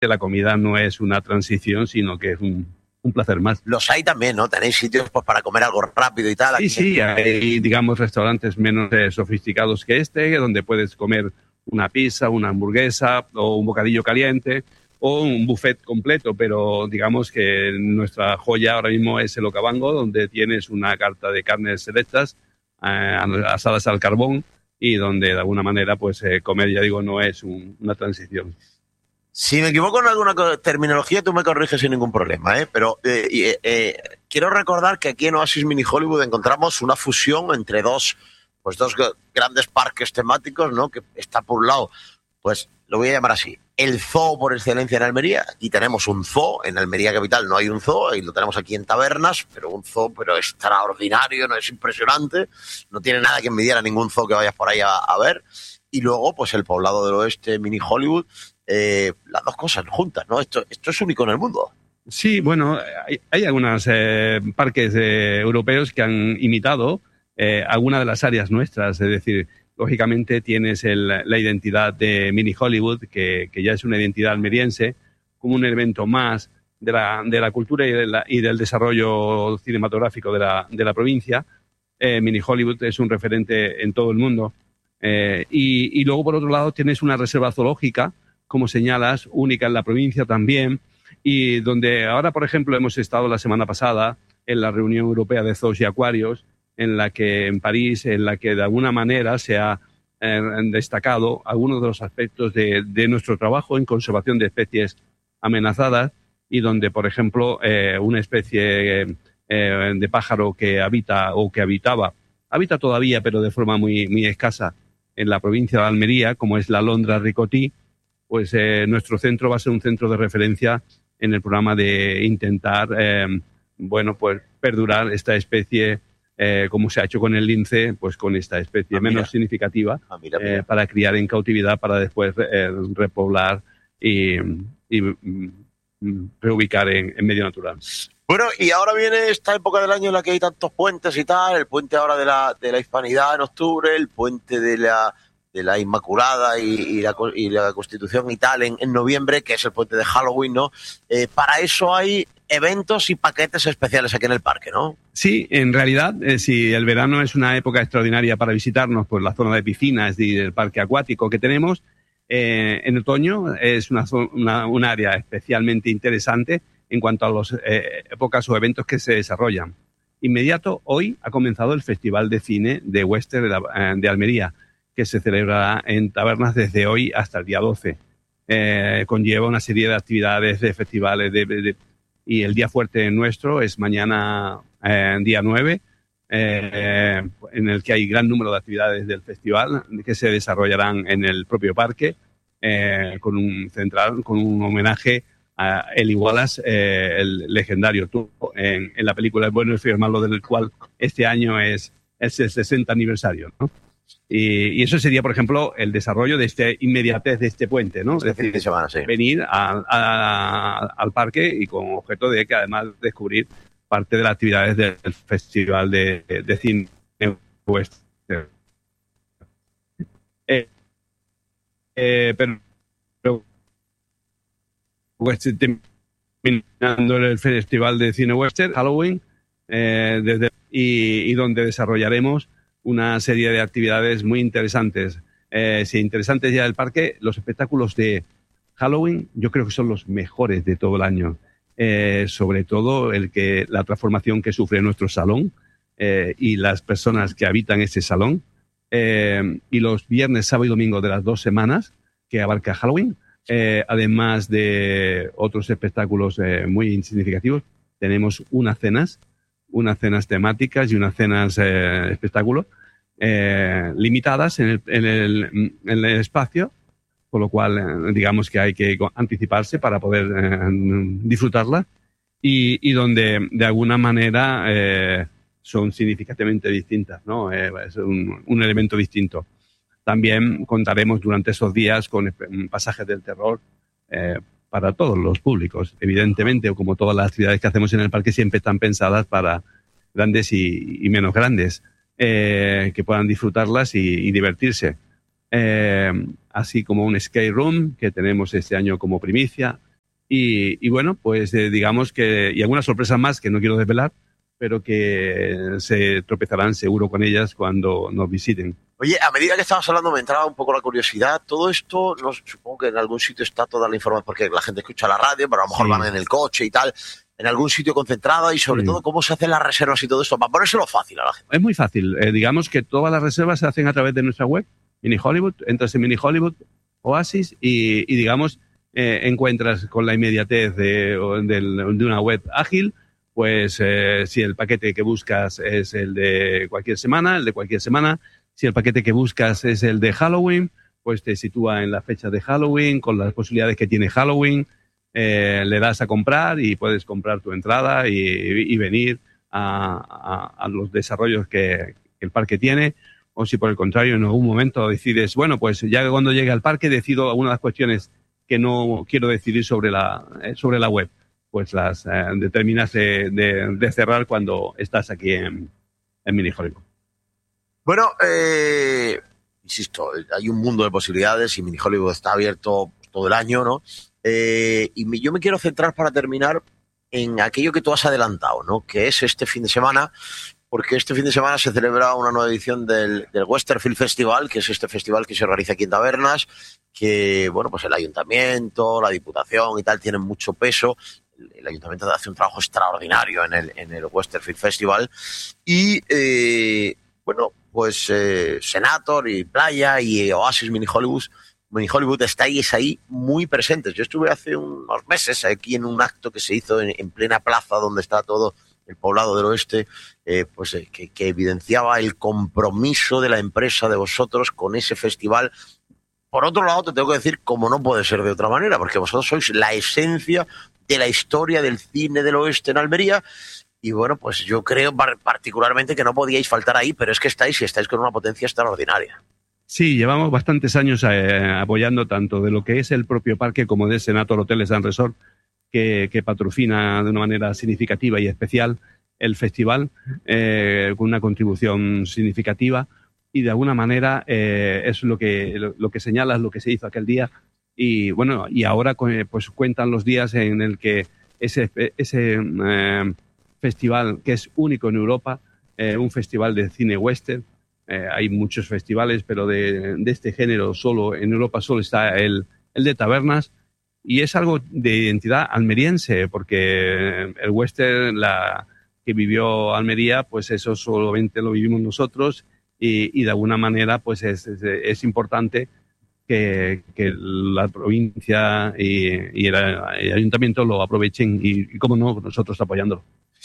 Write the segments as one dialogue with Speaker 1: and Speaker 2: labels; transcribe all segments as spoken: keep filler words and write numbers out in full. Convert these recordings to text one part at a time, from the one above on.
Speaker 1: la comida no es una transición, sino que es un, un placer más.
Speaker 2: Los hay también, ¿no? Tenéis sitios pues para comer algo rápido y tal.
Speaker 1: Sí, sí, hay, digamos, restaurantes menos eh, sofisticados que este, donde puedes comer una pizza, una hamburguesa o un bocadillo caliente o un buffet completo, pero digamos que nuestra joya ahora mismo es el Okavango, donde tienes una carta de carnes selectas eh, asadas al carbón y donde de alguna manera pues eh, comer, ya digo, no es un, una transición.
Speaker 2: Si me equivoco en alguna terminología, tú me corriges sin ningún problema, ¿eh? Pero eh, eh, eh, quiero recordar que aquí en Oasis Mini Hollywood encontramos una fusión entre dos, pues dos grandes parques temáticos, ¿no? Que está por un lado, pues lo voy a llamar así, el zoo por excelencia en Almería. Aquí tenemos un zoo, en Almería capital no hay un zoo, y lo tenemos aquí en Tabernas, pero un zoo pero extraordinario, no es impresionante, no tiene nada que envidiar a ningún zoo que vayas por ahí a, a ver. Y luego, pues el poblado del oeste, Mini Hollywood, eh, las dos cosas juntas, ¿no? Esto, esto es único en el mundo.
Speaker 1: Sí, bueno, hay, hay algunos eh, parques eh, europeos que han imitado eh, algunas de las áreas nuestras, es decir, lógicamente tienes el, la identidad de Mini Hollywood, que, que ya es una identidad almeriense, como un elemento más de la, de la cultura y, de la, y del desarrollo cinematográfico de la, de la provincia. Eh, Mini Hollywood es un referente en todo el mundo. Eh, y, y luego, por otro lado, tienes una reserva zoológica, como señalas, única en la provincia también, y donde ahora, por ejemplo, hemos estado la semana pasada en la reunión europea de zoos y acuarios, en la que en París, en la que de alguna manera se ha eh, destacado algunos de los aspectos de, de nuestro trabajo en conservación de especies amenazadas, y donde, por ejemplo, eh, una especie eh, de pájaro que habita o que habitaba, habita todavía, pero de forma muy, muy escasa, en la provincia de Almería, como es la alondra ricotí, pues eh, nuestro centro va a ser un centro de referencia en el programa de intentar, eh, bueno, pues perdurar esta especie, eh, como se ha hecho con el lince, pues con esta especie ah, menos significativa, ah, mira, mira. Eh, para criar en cautividad, para después eh, repoblar y, y mm, reubicar en, en medio natural.
Speaker 2: Bueno, y ahora viene esta época del año en la que hay tantos puentes y tal, el puente ahora de la, de la Hispanidad en octubre, el puente de la, de la Inmaculada y, y, la, y la Constitución y tal en, en noviembre, que es el puente de Halloween, ¿no? Eh, para eso hay eventos y paquetes especiales aquí en el parque, ¿no?
Speaker 1: Sí, en realidad, eh, si el verano es una época extraordinaria para visitarnos, pues la zona de piscinas y el parque acuático que tenemos, eh, en otoño es una, una, un área especialmente interesante en cuanto a las eh, épocas o eventos que se desarrollan. Inmediato, hoy ha comenzado el Festival de Cine de Western de, la, de Almería, que se celebrará en Tabernas desde hoy hasta el día doce. Eh, conlleva una serie de actividades, de festivales, de, de, de, y el día fuerte nuestro es mañana, eh, día nueve, eh, en el que hay gran número de actividades del festival que se desarrollarán en el propio parque, eh, con un central, con un homenaje a Eli Wallace, eh, el legendario turco, en, en la película El bueno, el feo y el malo, del cual este año es, es el sesenta aniversario, ¿no? Y, y eso sería, por ejemplo, el desarrollo de esta inmediatez de este puente, ¿no?
Speaker 2: Este
Speaker 1: es decir,
Speaker 2: fin de semana, sí.
Speaker 1: venir a, a, al parque y con objeto de que además descubrir parte de las actividades del Festival de, de Cine Western. Eh, eh, pero, pero pues, terminando el Festival de Cine Western, Halloween, eh, desde, y, y donde desarrollaremos una serie de actividades muy interesantes. Eh, si interesantes ya del parque, los espectáculos de Halloween yo creo que son los mejores de todo el año. Eh, sobre todo el que la transformación que sufre nuestro salón eh, y las personas que habitan ese salón. Eh, y los viernes, sábado y domingo de las dos semanas que abarca Halloween, eh, además de otros espectáculos eh, muy significativos, tenemos unas cenas unas cenas temáticas y unas cenas eh, espectáculos eh, limitadas en el, en, el, en el espacio, con lo cual eh, digamos que hay que anticiparse para poder eh, disfrutarla y, y donde de alguna manera eh, son significativamente distintas, ¿no? Eh, es un, un elemento distinto. También contaremos durante esos días con pasajes del terror eh, para todos los públicos, evidentemente, o como todas las actividades que hacemos en el parque siempre están pensadas para grandes y, y menos grandes, eh, que puedan disfrutarlas y, y divertirse. Eh, así como un skate room que tenemos este año como primicia, Y, y bueno, pues eh, digamos que, y algunas sorpresas más que no quiero desvelar, pero que se tropezarán seguro con ellas cuando nos visiten.
Speaker 2: Oye, a medida que estabas hablando me entraba un poco la curiosidad. Todo esto, no, supongo que en algún sitio está toda la información, porque la gente escucha la radio, pero a lo mejor sí. Van en el coche y tal, en algún sitio concentrada, y sobre sí. todo cómo se hacen las reservas y todo esto, para ponérselo fácil a la gente.
Speaker 1: Es muy fácil. Eh, digamos que todas las reservas se hacen a través de nuestra web, Mini Hollywood. Entras en Mini Hollywood, Oasis, y, y digamos, eh, encuentras con la inmediatez de, de, de una web ágil, pues eh, si el paquete que buscas es el de cualquier semana, el de cualquier semana. Si el paquete que buscas es el de Halloween, pues te sitúa en la fecha de Halloween, con las posibilidades que tiene Halloween. Eh, le das a comprar y puedes comprar tu entrada y, y venir a, a, a los desarrollos que, que el parque tiene. O si por el contrario en algún momento decides, bueno, pues ya cuando llegue al parque decido algunas de las cuestiones que no quiero decidir sobre la, eh, sobre la web, pues las eh, determinas de, de, de cerrar cuando estás aquí en, en Mini Hollywood.
Speaker 2: Bueno, eh, insisto, hay un mundo de posibilidades y Mini Hollywood está abierto todo el año, ¿no? Eh, y me, yo me quiero centrar para terminar en aquello que tú has adelantado, ¿no? Que es este fin de semana, porque este fin de semana se celebra una nueva edición del, del Western Film Festival, que es este festival que se organiza aquí en Tabernas, que, bueno, pues el ayuntamiento, la diputación y tal tienen mucho peso. El, el ayuntamiento hace un trabajo extraordinario en el, en el Western Film Festival y, eh, bueno, pues eh, Senator y Playa y Oasis Mini Hollywood, Mini Hollywood estáis ahí muy presentes. Yo estuve hace unos meses aquí en un acto que se hizo en, en plena plaza donde está todo el poblado del oeste, eh, pues eh, que, que evidenciaba el compromiso de la empresa de vosotros con ese festival. Por otro lado, te tengo que decir, como no puede ser de otra manera, porque vosotros sois la esencia de la historia del cine del oeste en Almería. Y bueno, pues yo creo particularmente que no podíais faltar ahí, pero es que estáis y estáis con una potencia extraordinaria.
Speaker 1: Sí, llevamos bastantes años eh, apoyando tanto de lo que es el propio parque como de Senator Hoteles and Resort, que, que patrocina de una manera significativa y especial el festival, eh, con una contribución significativa. Y de alguna manera eh, es lo que, lo, lo que señalas, lo que se hizo aquel día. Y bueno, y ahora pues cuentan los días en el que ese... ese eh, festival que es único en Europa, eh, un festival de cine western. Eh, hay muchos festivales, pero de, de este género solo en Europa solo está el, el de Tabernas, y es algo de identidad almeriense, porque el western la, que vivió Almería, pues eso solamente lo vivimos nosotros, y, y de alguna manera pues es, es, es importante que, que la provincia y, y el, el ayuntamiento lo aprovechen y, y cómo no, nosotros apoyándolo.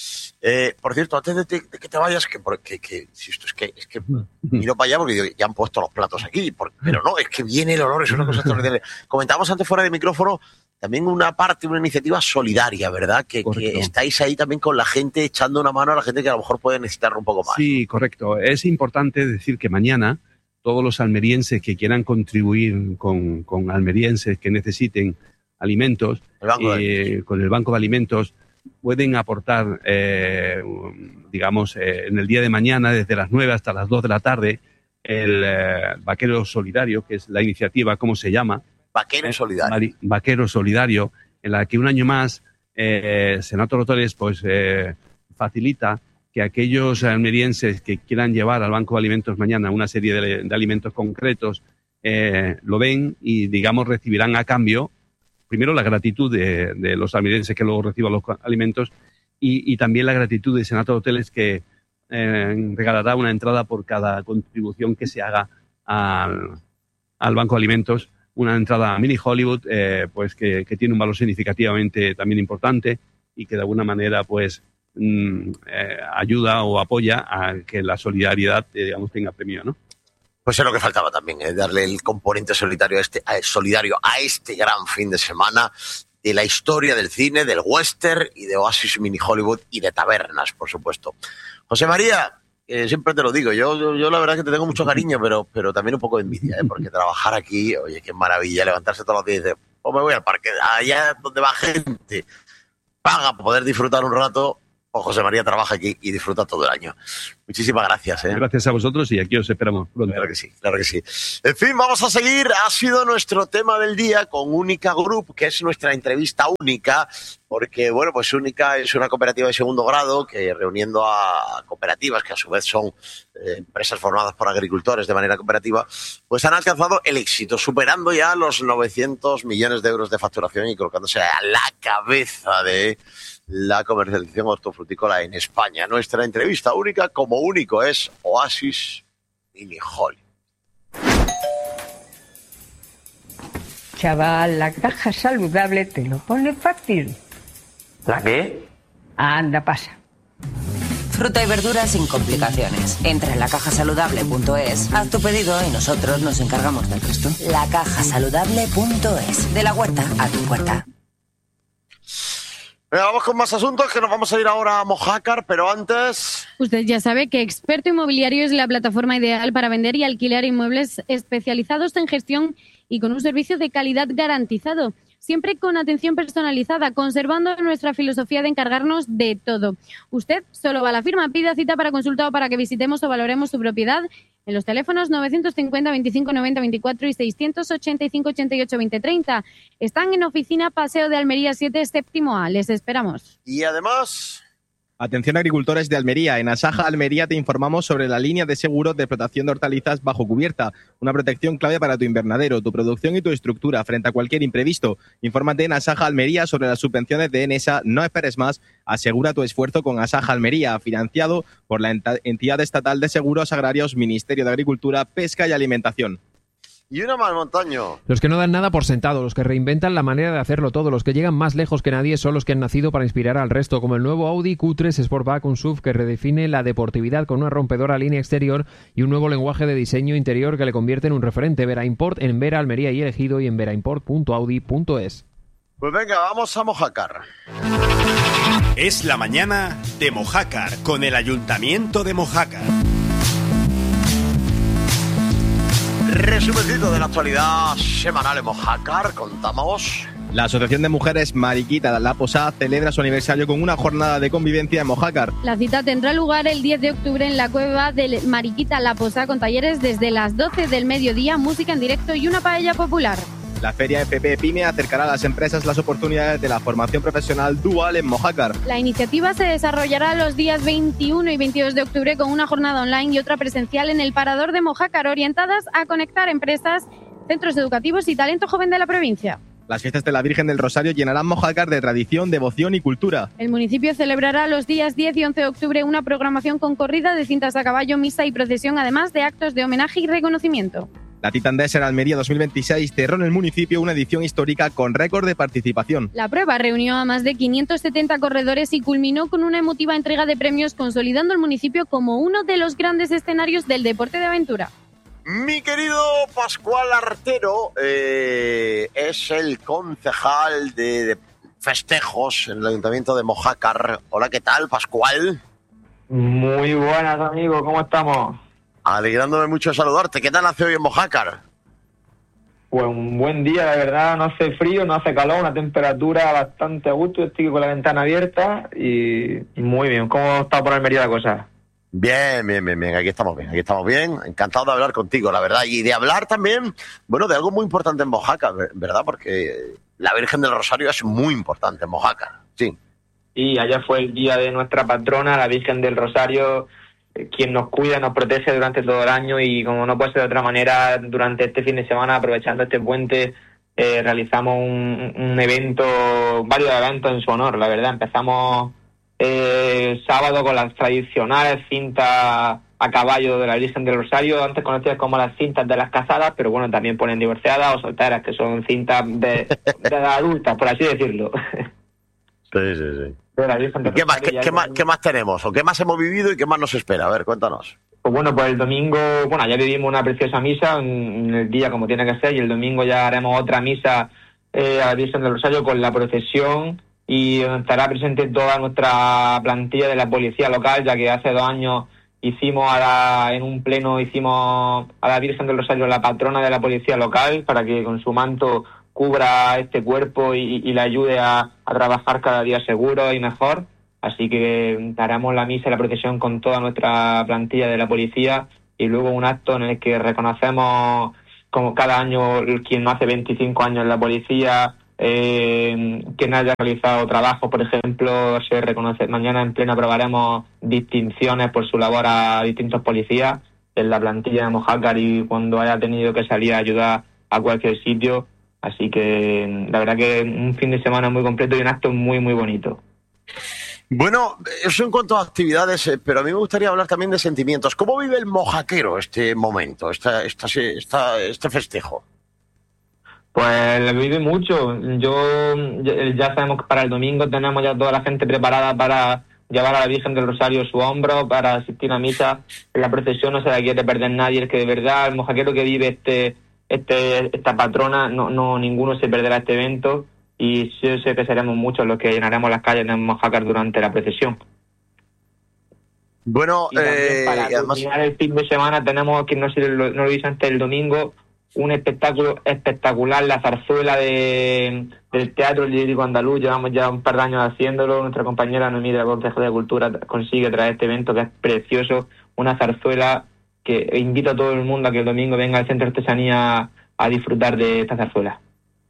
Speaker 2: Eh, por cierto, antes de, te, de que te vayas, que, que, que si esto es que, es que miro para allá porque digo, ya han puesto los platos aquí, porque, pero no, es que viene el olor, es una cosa extraordinaria. Comentábamos antes fuera de micrófono también una parte, una iniciativa solidaria, ¿verdad? Que, que estáis ahí también con la gente, echando una mano a la gente que a lo mejor puede necesitarlo un poco más.
Speaker 1: Sí, correcto. Es importante decir que mañana todos los almerienses que quieran contribuir con, con almerienses que necesiten alimentos,
Speaker 2: el
Speaker 1: eh, con el Banco de Alimentos, pueden aportar, eh, digamos, eh, en el día de mañana, desde las nueve hasta las dos de la tarde, el eh, Vaquero Solidario, que es la iniciativa, ¿cómo se llama?
Speaker 2: Vaquero Solidario.
Speaker 1: Vaquero Solidario, en la que un año más eh, Senator Hoteles pues, eh, facilita que aquellos almerienses que quieran llevar al Banco de Alimentos mañana una serie de, de alimentos concretos, eh, lo ven y, digamos, recibirán a cambio primero la gratitud de, de los almerienses que luego reciban los alimentos y, y también la gratitud de Senator Hoteles, que eh, regalará una entrada por cada contribución que se haga al, al Banco de Alimentos, una entrada a Mini Hollywood, eh, pues que, que tiene un valor significativamente también importante y que de alguna manera pues mm, eh, ayuda o apoya a que la solidaridad, eh, digamos, tenga premio, ¿no?
Speaker 2: Pues es lo que faltaba también, eh, darle el componente solidario a, este, a, solidario a este gran fin de semana de la historia del cine, del western y de Oasis Mini Hollywood y de Tabernas, por supuesto. José María, eh, siempre te lo digo, yo, yo, yo la verdad que te tengo mucho cariño, pero, pero también un poco de envidia, ¿eh? Porque trabajar aquí, oye, qué maravilla, levantarse todos los días y decir, pues me voy al parque, allá donde va gente, paga para poder disfrutar un rato, o José María trabaja aquí y disfruta todo el año. Muchísimas gracias. ¿eh?
Speaker 1: Gracias a vosotros y aquí os esperamos pronto.
Speaker 2: Claro que sí, claro que sí. En fin, vamos a seguir. Ha sido nuestro tema del día con Única Group, que es nuestra entrevista única, porque, bueno, pues Única es una cooperativa de segundo grado que, reuniendo a cooperativas que a su vez son eh, empresas formadas por agricultores de manera cooperativa, pues han alcanzado el éxito, superando ya los novecientos millones de euros de facturación y colocándose a la cabeza de la comercialización hortofrutícola en España. Nuestra entrevista única, como único, es Oasis Minihollywood.
Speaker 3: Chaval, la caja saludable te lo pone fácil.
Speaker 4: ¿La qué?
Speaker 3: Anda, pasa.
Speaker 5: Fruta y verdura sin complicaciones. Entra en la caja saludable punto es, haz tu pedido y nosotros nos encargamos del resto. la caja saludable punto es. De la huerta a tu puerta.
Speaker 2: Venga, vamos con más asuntos, que nos vamos a ir ahora a Mojácar, pero antes...
Speaker 6: Usted ya sabe que Experto Inmobiliario es la plataforma ideal para vender y alquilar inmuebles especializados en gestión y con un servicio de calidad garantizado, siempre con atención personalizada, conservando nuestra filosofía de encargarnos de todo. Usted solo va a la firma, pida cita para consulta o para que visitemos o valoremos su propiedad en los teléfonos novecientos cincuenta, veinticinco, noventa, veinticuatro y seiscientos ochenta y cinco, ochenta y ocho, veinte, treinta. Están en oficina Paseo de Almería siete, séptimo A. Les esperamos.
Speaker 2: Y además...
Speaker 7: Atención agricultores de Almería. En Asaja Almería te informamos sobre la línea de seguros de protección de hortalizas bajo cubierta. Una protección clave para tu invernadero, tu producción y tu estructura frente a cualquier imprevisto. Infórmate en Asaja Almería sobre las subvenciones de Enesa. No esperes más. Asegura tu esfuerzo con Asaja Almería, financiado por la entidad estatal de seguros agrarios, Ministerio de Agricultura, Pesca y Alimentación.
Speaker 2: Y una más, Montaño.
Speaker 8: Los que no dan nada por sentado, los que reinventan la manera de hacerlo todo, los que llegan más lejos que nadie son los que han nacido para inspirar al resto, como el nuevo Audi Q tres Sportback, un S U V que redefine la deportividad con una rompedora línea exterior y un nuevo lenguaje de diseño interior que le convierte en un referente. Vera Import en Vera, Almería y Ejido y en vera import punto audi punto es.
Speaker 2: Pues venga, vamos a Mojácar.
Speaker 9: Es la mañana de Mojácar con el Ayuntamiento de Mojácar.
Speaker 2: Resumencito de la actualidad semanal en Mojácar, contamos.
Speaker 7: La Asociación de Mujeres Mariquita La Posada celebra su aniversario con una jornada de convivencia en Mojácar.
Speaker 6: La cita tendrá lugar el diez de octubre en la cueva del Mariquita La Posada, con talleres desde las doce del mediodía, música en directo y una paella popular.
Speaker 7: La Feria F P Pyme acercará a las empresas las oportunidades de la formación profesional dual en Mojácar.
Speaker 6: La iniciativa se desarrollará los días veintiuno y veintidós de octubre con una jornada online y otra presencial en el Parador de Mojácar, orientadas a conectar empresas, centros educativos y talento joven de la provincia.
Speaker 7: Las fiestas de la Virgen del Rosario llenarán Mojácar de tradición, devoción y cultura.
Speaker 6: El municipio celebrará los días diez y once de octubre una programación con corrida de cintas a caballo, misa y procesión, además de actos de homenaje y reconocimiento.
Speaker 7: La Titan Desert Almería dos mil veintiséis cerró en el municipio una edición histórica con récord de participación.
Speaker 6: La prueba reunió a más de quinientos setenta corredores y culminó con una emotiva entrega de premios, consolidando el municipio como uno de los grandes escenarios del deporte de aventura.
Speaker 2: Mi querido Pascual Artero eh, es el concejal de, de festejos en el Ayuntamiento de Mojácar. Hola, ¿qué tal, Pascual?
Speaker 4: Muy buenas, amigos, ¿cómo estamos?
Speaker 2: Alegrándome mucho de saludarte. ¿Qué tal hace hoy en Mojácar?
Speaker 4: Pues un buen día, la verdad. No hace frío, no hace calor, una temperatura bastante a gusto. Estoy con la ventana abierta y, y muy bien. ¿Cómo está por Almería la cosa?
Speaker 2: Bien, bien, bien, bien. Aquí estamos bien, aquí estamos bien. Encantado de hablar contigo, la verdad. Y de hablar también, bueno, de algo muy importante en Mojácar, ¿verdad? Porque la Virgen del Rosario es muy importante en Mojácar, sí.
Speaker 4: Y ayer fue el día de nuestra patrona, la Virgen del Rosario, quien nos cuida, nos protege durante todo el año, y como no puede ser de otra manera, durante este fin de semana, aprovechando este puente, eh, realizamos un, un evento, varios eventos en su honor, la verdad. Empezamos eh, sábado con las tradicionales cintas a caballo de la Virgen del Rosario, antes conocidas como las cintas de las casadas, pero bueno, también ponen divorciadas o solteras, que son cintas de, de adultas, por así decirlo.
Speaker 2: Sí, sí, sí. ¿Qué más, qué, qué, más, ¿Qué más tenemos? ¿O qué más hemos vivido y qué más nos espera? A ver, cuéntanos.
Speaker 4: Pues bueno, pues el domingo, bueno, ya vivimos una preciosa misa en el día como tiene que ser, y el domingo ya haremos otra misa eh, a la Virgen del Rosario con la procesión, y estará presente toda nuestra plantilla de la policía local, ya que hace dos años hicimos a la, en un pleno hicimos a la Virgen del Rosario la patrona de la policía local, para que con su manto cubra este cuerpo y, y le ayude a, a trabajar cada día seguro y mejor. Así que haremos la misa y la procesión con toda nuestra plantilla de la policía y luego un acto en el que reconocemos como cada año quien no hace veinticinco años en la policía, eh, quien haya realizado trabajo, por ejemplo, se reconoce. Mañana en pleno aprobaremos distinciones por su labor a distintos policías en la plantilla de Mojácar y cuando haya tenido que salir a ayudar a cualquier sitio. Así que la verdad que un fin de semana muy completo y un acto muy, muy bonito.
Speaker 2: Bueno, eso en cuanto a actividades, eh, pero a mí me gustaría hablar también de sentimientos. ¿Cómo vive el mojaquero este momento, esta, esta, esta, este festejo?
Speaker 4: Pues lo vive mucho. Yo ya sabemos que para el domingo tenemos ya toda la gente preparada para llevar a la Virgen del Rosario a su hombro, para asistir a misa. En la procesión no se la quiere perder nadie. Es que de verdad el mojaquero que vive este, este, esta patrona, no, no ninguno se perderá este evento. Y yo sé que seremos muchos los que llenaremos las calles de Mojácar durante la procesión.
Speaker 2: Bueno,
Speaker 4: y eh, para
Speaker 2: y además...
Speaker 4: terminar el fin de semana tenemos, que no, no lo hice antes, el domingo, un espectáculo espectacular, la zarzuela de, del Teatro Lírico Andaluz. Llevamos ya un par de años haciéndolo. Nuestra compañera Noemí del Consejo de Cultura consigue traer este evento que es precioso, una zarzuela que invito a todo el mundo a que el domingo venga al Centro de Artesanía a disfrutar de esta zarzuela.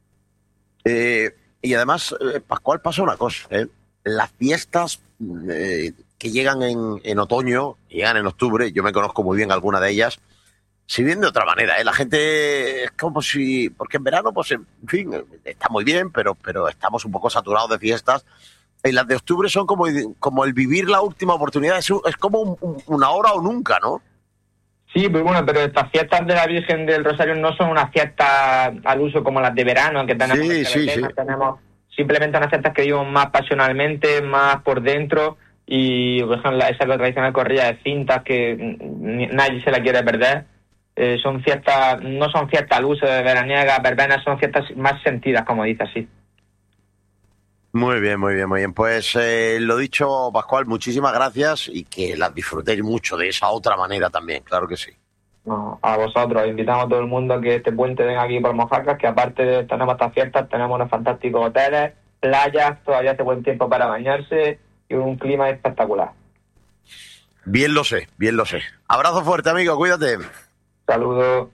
Speaker 2: Eh, y además, eh, Pascual, pasa una cosa, ¿eh? Las fiestas eh, que llegan en, en otoño, llegan en octubre, yo me conozco muy bien alguna de ellas, se viven de otra manera, ¿eh? La gente es como si... Porque en verano, pues, en fin, está muy bien, pero, pero estamos un poco saturados de fiestas. Y las de octubre son como, como el vivir la última oportunidad, es, es como un, un, una hora o nunca, ¿no?
Speaker 4: Sí, pues bueno, pero estas fiestas de la Virgen del Rosario no son unas fiestas al uso como las de verano, que tenemos,
Speaker 2: sí, sí, sí.
Speaker 4: tenemos simplemente unas fiestas que vivimos más pasionalmente, más por dentro, y por ejemplo esa es la tradicional corrida de cintas que nadie se la quiere perder. Eh, son fiestas, no son fiestas al uso de veraniega, verbenas, son fiestas más sentidas, como dice así.
Speaker 2: Muy bien, muy bien, muy bien. Pues eh, lo dicho, Pascual, muchísimas gracias y que las disfrutéis mucho de esa otra manera también, claro que sí.
Speaker 4: No, a vosotros, invitamos a todo el mundo a que este puente venga aquí por Mojácar, que aparte de tenemos estas fiestas, tenemos unos fantásticos hoteles, playas, todavía hace buen tiempo para bañarse y un clima espectacular.
Speaker 2: Bien lo sé, bien lo sé. Abrazo fuerte, amigo, cuídate.
Speaker 4: Saludos.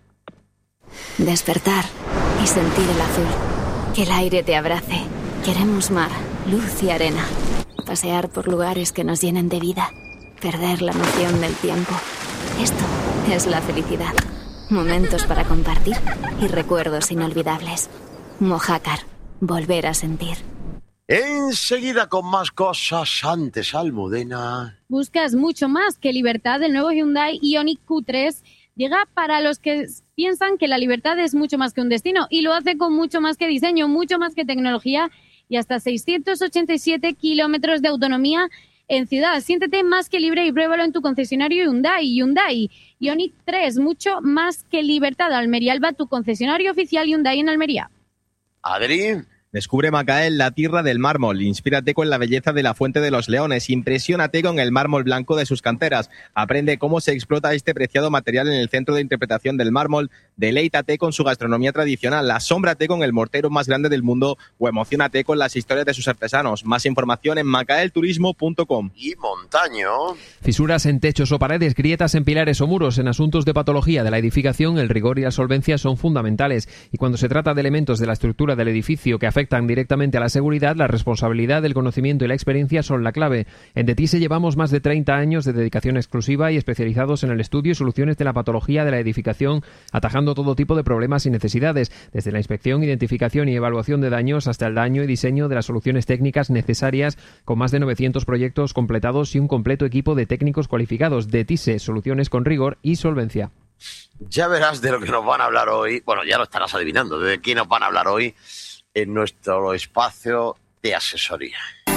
Speaker 10: Despertar y sentir el azul, que el aire te abrace. Queremos mar, luz y arena. Pasear por lugares que nos llenen de vida. Perder la noción del tiempo. Esto es la felicidad. Momentos para compartir y recuerdos inolvidables. Mojácar. Volver a sentir.
Speaker 2: Enseguida con más cosas, antes Almudena.
Speaker 6: Buscas mucho más que libertad. El nuevo Hyundai Ioniq Q tres llega para los que piensan que la libertad es mucho más que un destino y lo hace con mucho más que diseño, mucho más que tecnología y hasta seiscientos ochenta y siete kilómetros de autonomía en ciudad. Siéntete más que libre y pruébalo en tu concesionario Hyundai. Hyundai Ioniq tres, mucho más que libertad. Almería Alba, tu concesionario oficial Hyundai en Almería.
Speaker 2: Adri.
Speaker 7: Descubre Macael, la tierra del mármol. Inspírate con la belleza de la Fuente de los Leones. Impresiónate con el mármol blanco de sus canteras. Aprende cómo se explota este preciado material en el Centro de Interpretación del Mármol. Deleítate con su gastronomía tradicional. Asómbrate con el mortero más grande del mundo o emociónate con las historias de sus artesanos. Más información en macaelturismo punto com.
Speaker 2: Y Montaño.
Speaker 8: Fisuras en techos o paredes, grietas en pilares o muros. En asuntos de patología de la edificación, el rigor y la solvencia son fundamentales. Y cuando se trata de elementos de la estructura del edificio que afectan directamente a la seguridad, la responsabilidad, el conocimiento y la experiencia son la clave. En Detise llevamos más de treinta años de dedicación exclusiva y especializados en el estudio y soluciones de la patología de la edificación, atajando todo tipo de problemas y necesidades, desde la inspección, identificación y evaluación de daños hasta el daño y diseño de las soluciones técnicas necesarias, con más de novecientos proyectos completados y un completo equipo de técnicos cualificados. Detise, soluciones con rigor y solvencia.
Speaker 2: Ya verás de lo que nos van a hablar hoy. Bueno, ya lo estarás adivinando, de qué nos van a hablar hoy en nuestro espacio de asesoría.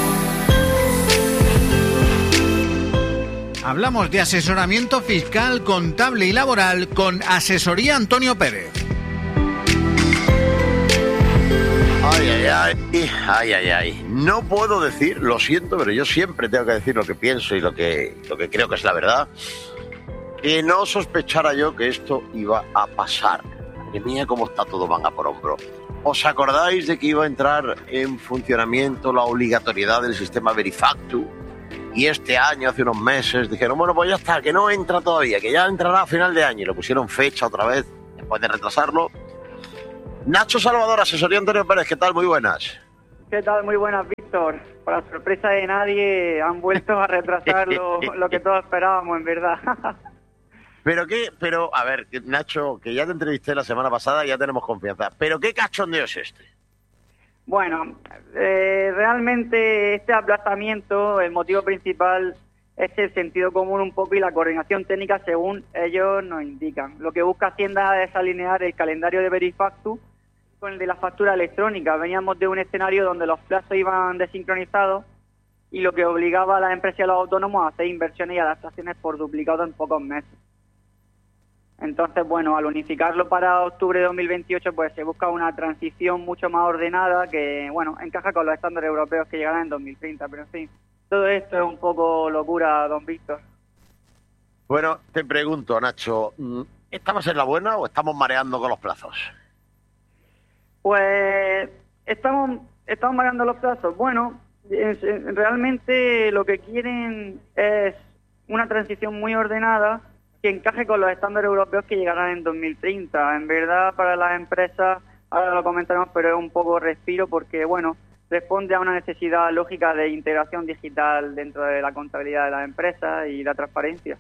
Speaker 11: Hablamos de asesoramiento fiscal, contable y laboral con Asesoría Antonio Pérez.
Speaker 2: Ay, ay, ay, ay, ay, ay. No puedo decir, lo siento, pero yo siempre tengo que decir lo que pienso y lo que, lo que creo que es la verdad. Que no sospechara yo que esto iba a pasar. Madre mía, cómo está todo manga por hombro. ¿Os acordáis de que iba a entrar en funcionamiento la obligatoriedad del sistema Verifactu? Y este año, hace unos meses, dijeron, bueno, pues ya está, que no entra todavía, que ya entrará a final de año. Y le pusieron fecha otra vez, después de retrasarlo. Nacho Salvador, asesoría Antonio Pérez, ¿qué tal? Muy buenas.
Speaker 12: ¿Qué tal? Muy buenas, Víctor. Para sorpresa de nadie, han vuelto a retrasar lo, lo que todos esperábamos, en verdad.
Speaker 2: Pero qué, pero, a ver, Nacho, que ya te entrevisté la semana pasada, ya tenemos confianza. ¿Pero qué cachondeo es este?
Speaker 12: Bueno, eh, realmente este aplazamiento, el motivo principal es el sentido común un poco y la coordinación técnica según ellos nos indican. Lo que busca Hacienda es alinear el calendario de Verifactu con el de la factura electrónica. Veníamos de un escenario donde los plazos iban desincronizados y lo que obligaba a las empresas y a los autónomos a hacer inversiones y adaptaciones por duplicado en pocos meses. Entonces, bueno, al unificarlo para octubre de dos mil veintiocho, pues se busca una transición mucho más ordenada que, bueno, encaja con los estándares europeos que llegarán en dos mil treinta. Pero, en fin, todo esto es un poco locura, don Víctor.
Speaker 2: Bueno, te pregunto, Nacho, ¿estamos en la buena o estamos mareando con los plazos?
Speaker 12: Pues estamos, estamos mareando los plazos. Bueno, es, es, realmente lo que quieren es una transición muy ordenada que encaje con los estándares europeos que llegarán en dos mil treinta. En verdad, para las empresas, ahora lo comentaremos, pero es un poco respiro porque, bueno, responde a una necesidad lógica de integración digital dentro de la contabilidad de las empresas y la transparencia.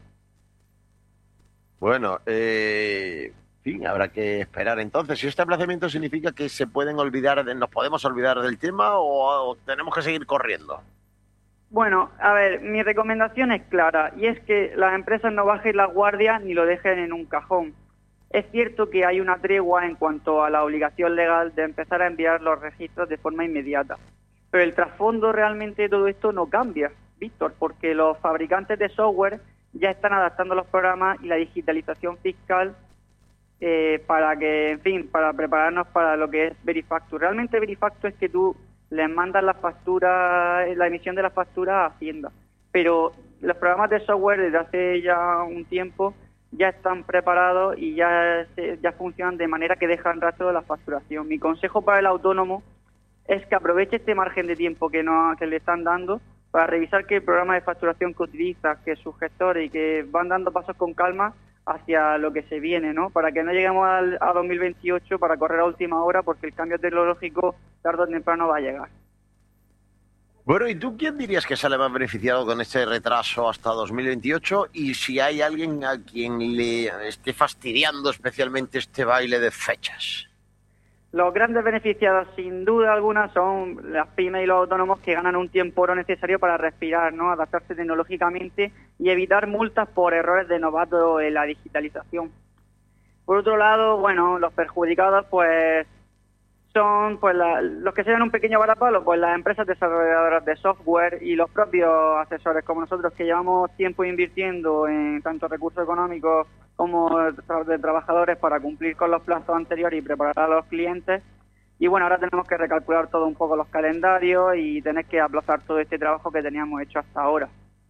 Speaker 2: Bueno, eh, en fin, habrá que esperar entonces. Si este aplazamiento significa que se pueden olvidar, de, nos podemos olvidar del tema o, o tenemos que seguir corriendo.
Speaker 12: Bueno, a ver, mi recomendación es clara y es que las empresas no bajen la guardia ni lo dejen en un cajón. Es cierto que hay una tregua en cuanto a la obligación legal de empezar a enviar los registros de forma inmediata, pero el trasfondo realmente de todo esto no cambia, Víctor, porque los fabricantes de software ya están adaptando los programas y la digitalización fiscal eh, para que, en fin, para prepararnos para lo que es Verifactu. Realmente Verifactu es que tú les mandas la factura, la emisión de la factura a Hacienda. Pero los programas de software desde hace ya un tiempo ya están preparados y ya, ya funcionan de manera que dejan rastro de la facturación. Mi consejo para el autónomo es que aproveche este margen de tiempo que, no, que le están dando para revisar que el programa de facturación que utiliza, que sus gestores y que van dando pasos con calma hacia lo que se viene, ¿no? Para que no lleguemos al, a dos mil veintiocho para correr a última hora, porque el cambio tecnológico tarde o temprano va a llegar.
Speaker 2: Bueno, ¿y tú quién dirías que sale más beneficiado con este retraso hasta dos mil veintiocho? Y si hay alguien a quien le esté fastidiando especialmente este baile de fechas.
Speaker 12: Los grandes beneficiados, sin duda alguna, son las pymes y los autónomos que ganan un tiempo oro necesario para respirar, ¿no? Adaptarse tecnológicamente y evitar multas por errores de novato en la digitalización. Por otro lado, bueno, los perjudicados, pues, son pues la, los que se dan un pequeño varapalo, pues las empresas desarrolladoras de software y los propios asesores como nosotros que llevamos tiempo invirtiendo en tanto recursos económicos como de trabajadores para cumplir con los plazos anteriores y preparar a los clientes. Y bueno, ahora tenemos que recalcular todo un poco los calendarios y tener que aplazar todo este trabajo que teníamos hecho hasta ahora.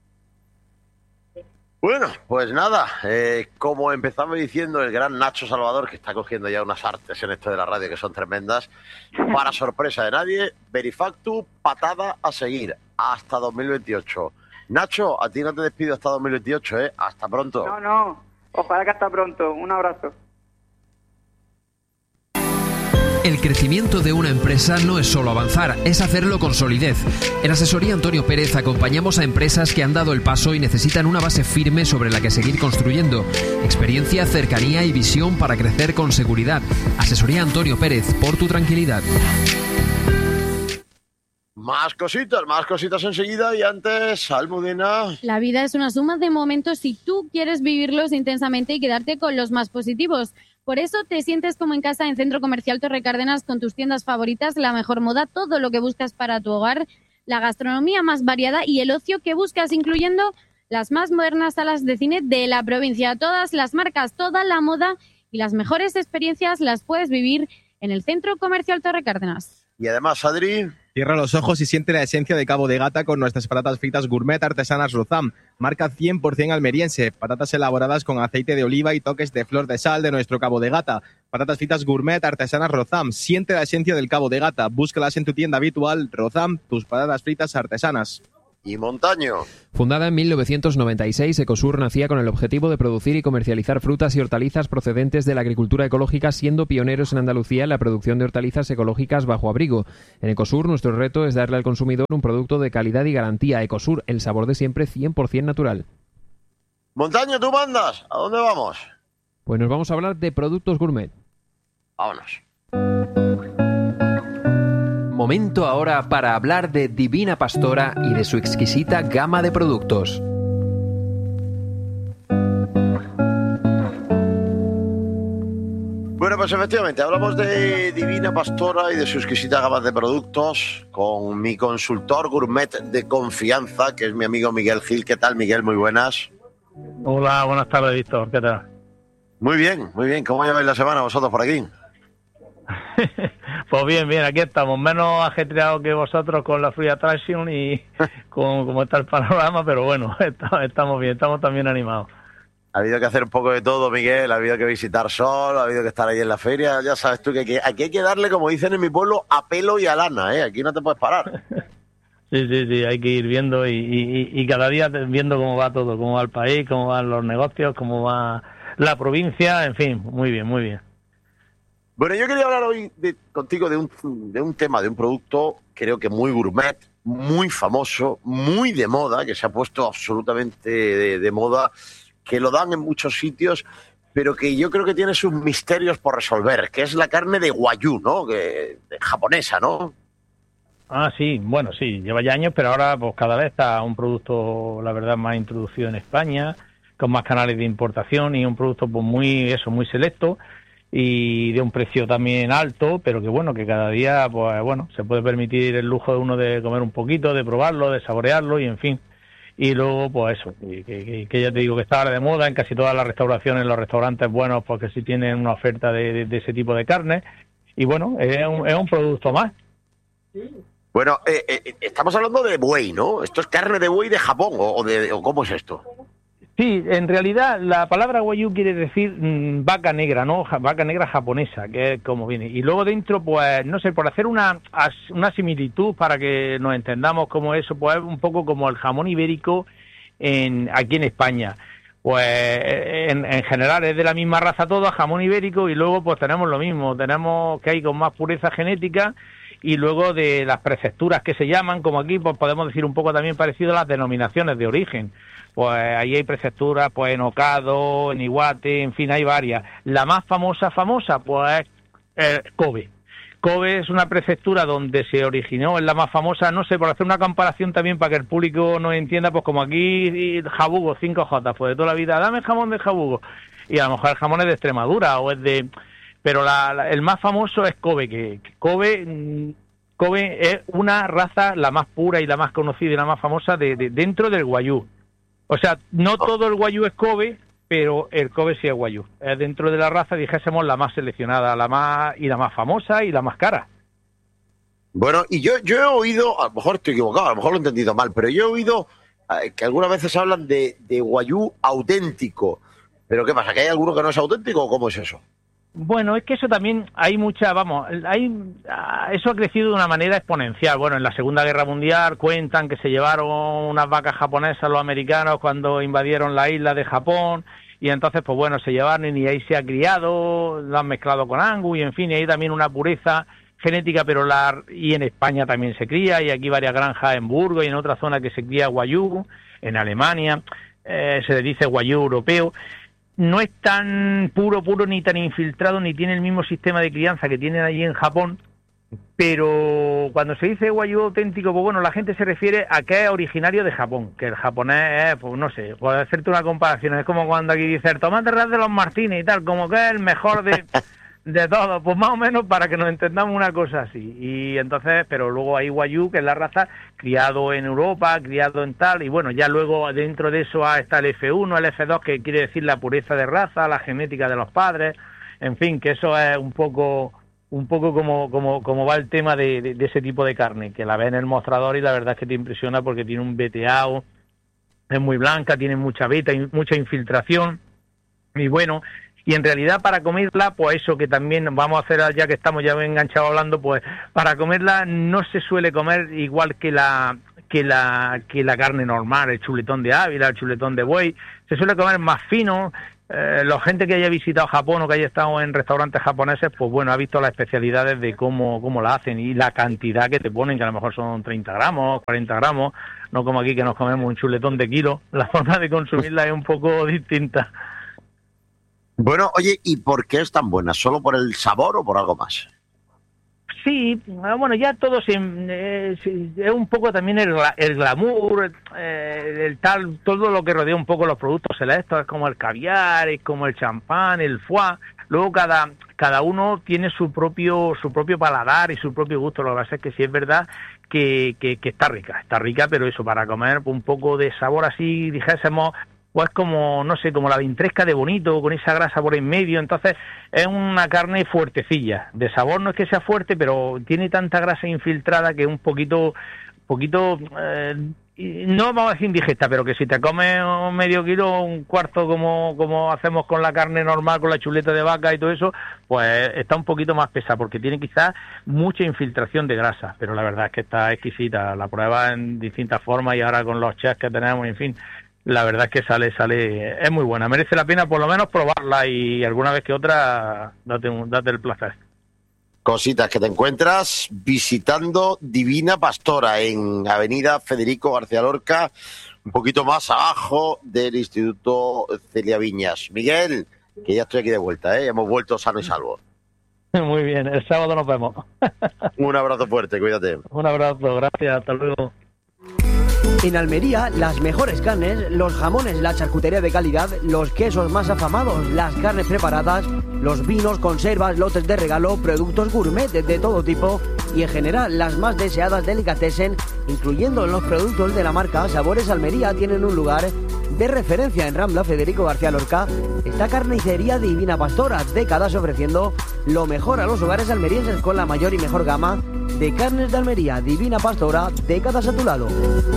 Speaker 2: Bueno, pues nada, eh, como empezamos diciendo, el gran Nacho Salvador, que está cogiendo ya unas artes en esto de la radio que son tremendas, para sorpresa de nadie, Verifactu, patada a seguir, hasta dos mil veintiocho. Nacho, a ti no te despido hasta dos mil veintiocho, ¿eh? Hasta pronto.
Speaker 12: No, no, ojalá que hasta pronto. Un abrazo.
Speaker 8: El crecimiento de una empresa no es solo avanzar, es hacerlo con solidez. En Asesoría Antonio Pérez acompañamos a empresas que han dado el paso y necesitan una base firme sobre la que seguir construyendo. Experiencia, cercanía y visión para crecer con seguridad. Asesoría Antonio Pérez, por tu tranquilidad.
Speaker 2: Más cositas, más cositas enseguida y antes, Almudena.
Speaker 6: La vida es una suma de momentos si tú quieres vivirlos intensamente y quedarte con los más positivos. Por eso te sientes como en casa en Centro Comercial Torre Cárdenas con tus tiendas favoritas, la mejor moda, todo lo que buscas para tu hogar, la gastronomía más variada y el ocio que buscas, incluyendo las más modernas salas de cine de la provincia. Todas las marcas, toda la moda y las mejores experiencias las puedes vivir en el Centro Comercial Torre Cárdenas.
Speaker 2: Y además, Adri...
Speaker 7: Cierra los ojos y siente la esencia de Cabo de Gata con nuestras patatas fritas gourmet artesanas Rozam, marca cien por ciento almeriense, patatas elaboradas con aceite de oliva y toques de flor de sal de nuestro Cabo de Gata. Patatas fritas gourmet artesanas Rozam, siente la esencia del Cabo de Gata, búscalas en tu tienda habitual. Rozam, tus patatas fritas artesanas.
Speaker 2: Y Montaño.
Speaker 8: Fundada en mil novecientos noventa y seis, Ecosur nacía con el objetivo de producir y comercializar frutas y hortalizas procedentes de la agricultura ecológica, siendo pioneros en Andalucía en la producción de hortalizas ecológicas bajo abrigo. En Ecosur, nuestro reto es darle al consumidor un producto de calidad y garantía. Ecosur, el sabor de siempre, cien por ciento natural.
Speaker 2: Montaño, ¿tú mandas? ¿A dónde vamos?
Speaker 8: Pues nos vamos a hablar de productos gourmet.
Speaker 2: Vámonos.
Speaker 8: Momento ahora para hablar de Divina Pastora y de su exquisita gama de productos.
Speaker 2: Bueno, pues efectivamente, hablamos de Divina Pastora y de su exquisita gama de productos con mi consultor gourmet de confianza, que es mi amigo Miguel Gil. ¿Qué tal, Miguel? Muy buenas.
Speaker 13: Hola, buenas tardes, Víctor. ¿Qué tal?
Speaker 2: Muy bien, muy bien. ¿Cómo lleváis la semana vosotros por aquí?
Speaker 13: Pues bien, bien, aquí estamos, menos ajetreados que vosotros con la Free Attraction y con cómo está el panorama, pero bueno, estamos bien, estamos también animados.
Speaker 2: Ha habido que hacer un poco de todo, Miguel, ha habido que visitar Sol, ha habido que estar ahí en la feria, ya sabes tú que aquí, aquí hay que darle, como dicen en mi pueblo, a pelo y a lana, ¿eh? Aquí no te puedes parar.
Speaker 13: Sí, sí, sí, hay que ir viendo y, y, y cada día viendo cómo va todo, cómo va el país, cómo van los negocios, cómo va la provincia, en fin, muy bien, muy bien.
Speaker 2: Bueno, yo quería hablar hoy de, contigo de un, de un tema, de un producto creo que muy gourmet, muy famoso, muy de moda, que se ha puesto absolutamente de, de moda, que lo dan en muchos sitios, pero que yo creo que tiene sus misterios por resolver, que es la carne de Wagyu, ¿no? Que, de japonesa, ¿no?
Speaker 13: Ah, sí, bueno, sí, lleva ya años, pero ahora pues cada vez está un producto, la verdad, más introducido en España, con más canales de importación y un producto pues muy, eso, muy selecto, y de un precio también alto, pero que bueno, que cada día pues bueno, se puede permitir el lujo de uno de comer un poquito, de probarlo, de saborearlo y en fin. Y luego pues eso, que, que, que ya te digo que está ahora de moda en casi todas las restauraciones, los restaurantes buenos, porque sí tienen una oferta de, de, de ese tipo de carne y bueno, es un, es un producto más.
Speaker 2: Bueno, eh, eh, estamos hablando de buey, ¿no? Esto es carne de buey de Japón, o, de, o ¿cómo es esto?
Speaker 13: Sí, en realidad la palabra Wagyu quiere decir mmm, vaca negra, ¿no? Ja, vaca negra japonesa, que es como viene. Y luego dentro, pues, no sé, por hacer una, una similitud para que nos entendamos como eso, pues es un poco como el jamón ibérico en, aquí en España. Pues en, en general es de la misma raza todo, jamón ibérico, y luego pues tenemos lo mismo, tenemos que hay con más pureza genética, y luego de las precepturas que se llaman, como aquí pues podemos decir un poco también parecido a las denominaciones de origen. Pues ahí hay precepturas, pues en Okado, en Iwate, en fin, hay varias. La más famosa, famosa, pues es eh, Kobe. Kobe es una preceptura donde se originó, es la más famosa, no sé, por hacer una comparación también para que el público nos entienda, pues como aquí jabugo, cinco jotas, pues de toda la vida, dame jamón de jabugo. Y a lo mejor el jamón es de Extremadura o es de... Pero la, la, el más famoso es Kobe, que, que Kobe... Kobe es una raza la más pura y la más conocida y la más famosa de, de dentro del Wagyu. O sea, no todo el Wagyu es Kobe, pero el Kobe sí es Wagyu. Es dentro de la raza, dijésemos, la más seleccionada, la más y la más famosa y la más cara.
Speaker 2: Bueno, y yo, yo he oído, a lo mejor estoy equivocado, a lo mejor lo he entendido mal, pero yo he oído eh, que algunas veces hablan de, de Wagyu auténtico. ¿Pero qué pasa? ¿Que hay alguno que no es auténtico o cómo es eso?
Speaker 13: Bueno, es que eso también hay mucha, vamos, hay eso ha crecido de una manera exponencial. Bueno, en la Segunda Guerra Mundial cuentan que se llevaron unas vacas japonesas los americanos cuando invadieron la isla de Japón y entonces, pues bueno, se llevaron y ahí se ha criado, lo han mezclado con Angus y en fin, y hay también una pureza genética, pero la y en España también se cría y aquí varias granjas en Burgos y en otra zona que se cría Wagyu, en Alemania, eh, se le dice Wagyu europeo. No es tan puro, puro, ni tan infiltrado, ni tiene el mismo sistema de crianza que tienen allí en Japón, pero cuando se dice Wagyu auténtico, pues bueno, la gente se refiere a que es originario de Japón, que el japonés es, pues no sé, por hacerte una comparación, es como cuando aquí dice el tomate ras de los Martínez y tal, como que es el mejor de... de todo, pues más o menos para que nos entendamos una cosa así. Y entonces, pero luego hay Wagyu, que es la raza criado en Europa, criado en tal, y bueno, ya luego dentro de eso está el F uno, el F dos, que quiere decir la pureza de raza, la genética de los padres, en fin, que eso es un poco un poco como como como va el tema de, de, de ese tipo de carne, que la ves en el mostrador y la verdad es que te impresiona porque tiene un veteado, es muy blanca, tiene mucha beta, mucha infiltración, y bueno... Y en realidad para comerla, pues eso que también vamos a hacer ya que estamos ya enganchados hablando, pues para comerla no se suele comer igual que la que la que la carne normal, el chuletón de Ávila, el chuletón de buey. Se suele comer más fino. Eh, la gente que haya visitado Japón o que haya estado en restaurantes japoneses, pues bueno, ha visto las especialidades de cómo, cómo la hacen y la cantidad que te ponen, que a lo mejor son treinta gramos, cuarenta gramos, no como aquí que nos comemos un chuletón de kilo. La forma de consumirla es un poco distinta.
Speaker 2: Bueno, oye, ¿y por qué es tan buena? ¿Solo por el sabor o por algo más?
Speaker 13: Sí, bueno, ya todo se, eh, es un poco también el, el glamour, eh, el tal, todo lo que rodea un poco los productos selectos, es como el caviar, es como el champán, el foie. Luego cada cada uno tiene su propio su propio paladar y su propio gusto. Lo que pasa es que sí es verdad que, que, que está rica, está rica, pero eso, para comer un poco de sabor así, dijésemos, pues como, no sé, como la vintresca de bonito, con esa grasa por en medio. Entonces es una carne fuertecilla. De sabor no es que sea fuerte, pero tiene tanta grasa infiltrada que es un poquito, poquito, eh, no vamos a decir indigesta, pero que si te comes un medio kilo, un cuarto como, como hacemos con la carne normal, con la chuleta de vaca y todo eso, pues está un poquito más pesada, porque tiene quizás mucha infiltración de grasa, pero la verdad es que está exquisita. La prueba en distintas formas y ahora con los chefs que tenemos, en fin, la verdad es que sale, sale, es muy buena. Merece la pena por lo menos probarla y alguna vez que otra, date, un, date el placer.
Speaker 2: Cositas que te encuentras visitando Divina Pastora en Avenida Federico García Lorca, un poquito más abajo del Instituto Celia Viñas. Miguel, que ya estoy aquí de vuelta, ¿eh? Ya hemos vuelto sano y salvo.
Speaker 13: Muy bien, el sábado nos vemos.
Speaker 2: Un abrazo fuerte, cuídate.
Speaker 13: Un abrazo, gracias, hasta luego.
Speaker 14: En Almería, las mejores carnes, los jamones, la charcutería de calidad, los quesos más afamados, las carnes preparadas, los vinos, conservas, lotes de regalo, productos gourmet de todo tipo y en general las más deseadas delicatessen, incluyendo los productos de la marca Sabores Almería, tienen un lugar de referencia en Rambla Federico García Lorca. Esta carnicería Divina Pastora, décadas ofreciendo lo mejor a los hogares almerienses con la mayor y mejor gama de carnes de Almería. Divina Pastora, décadas a tu lado.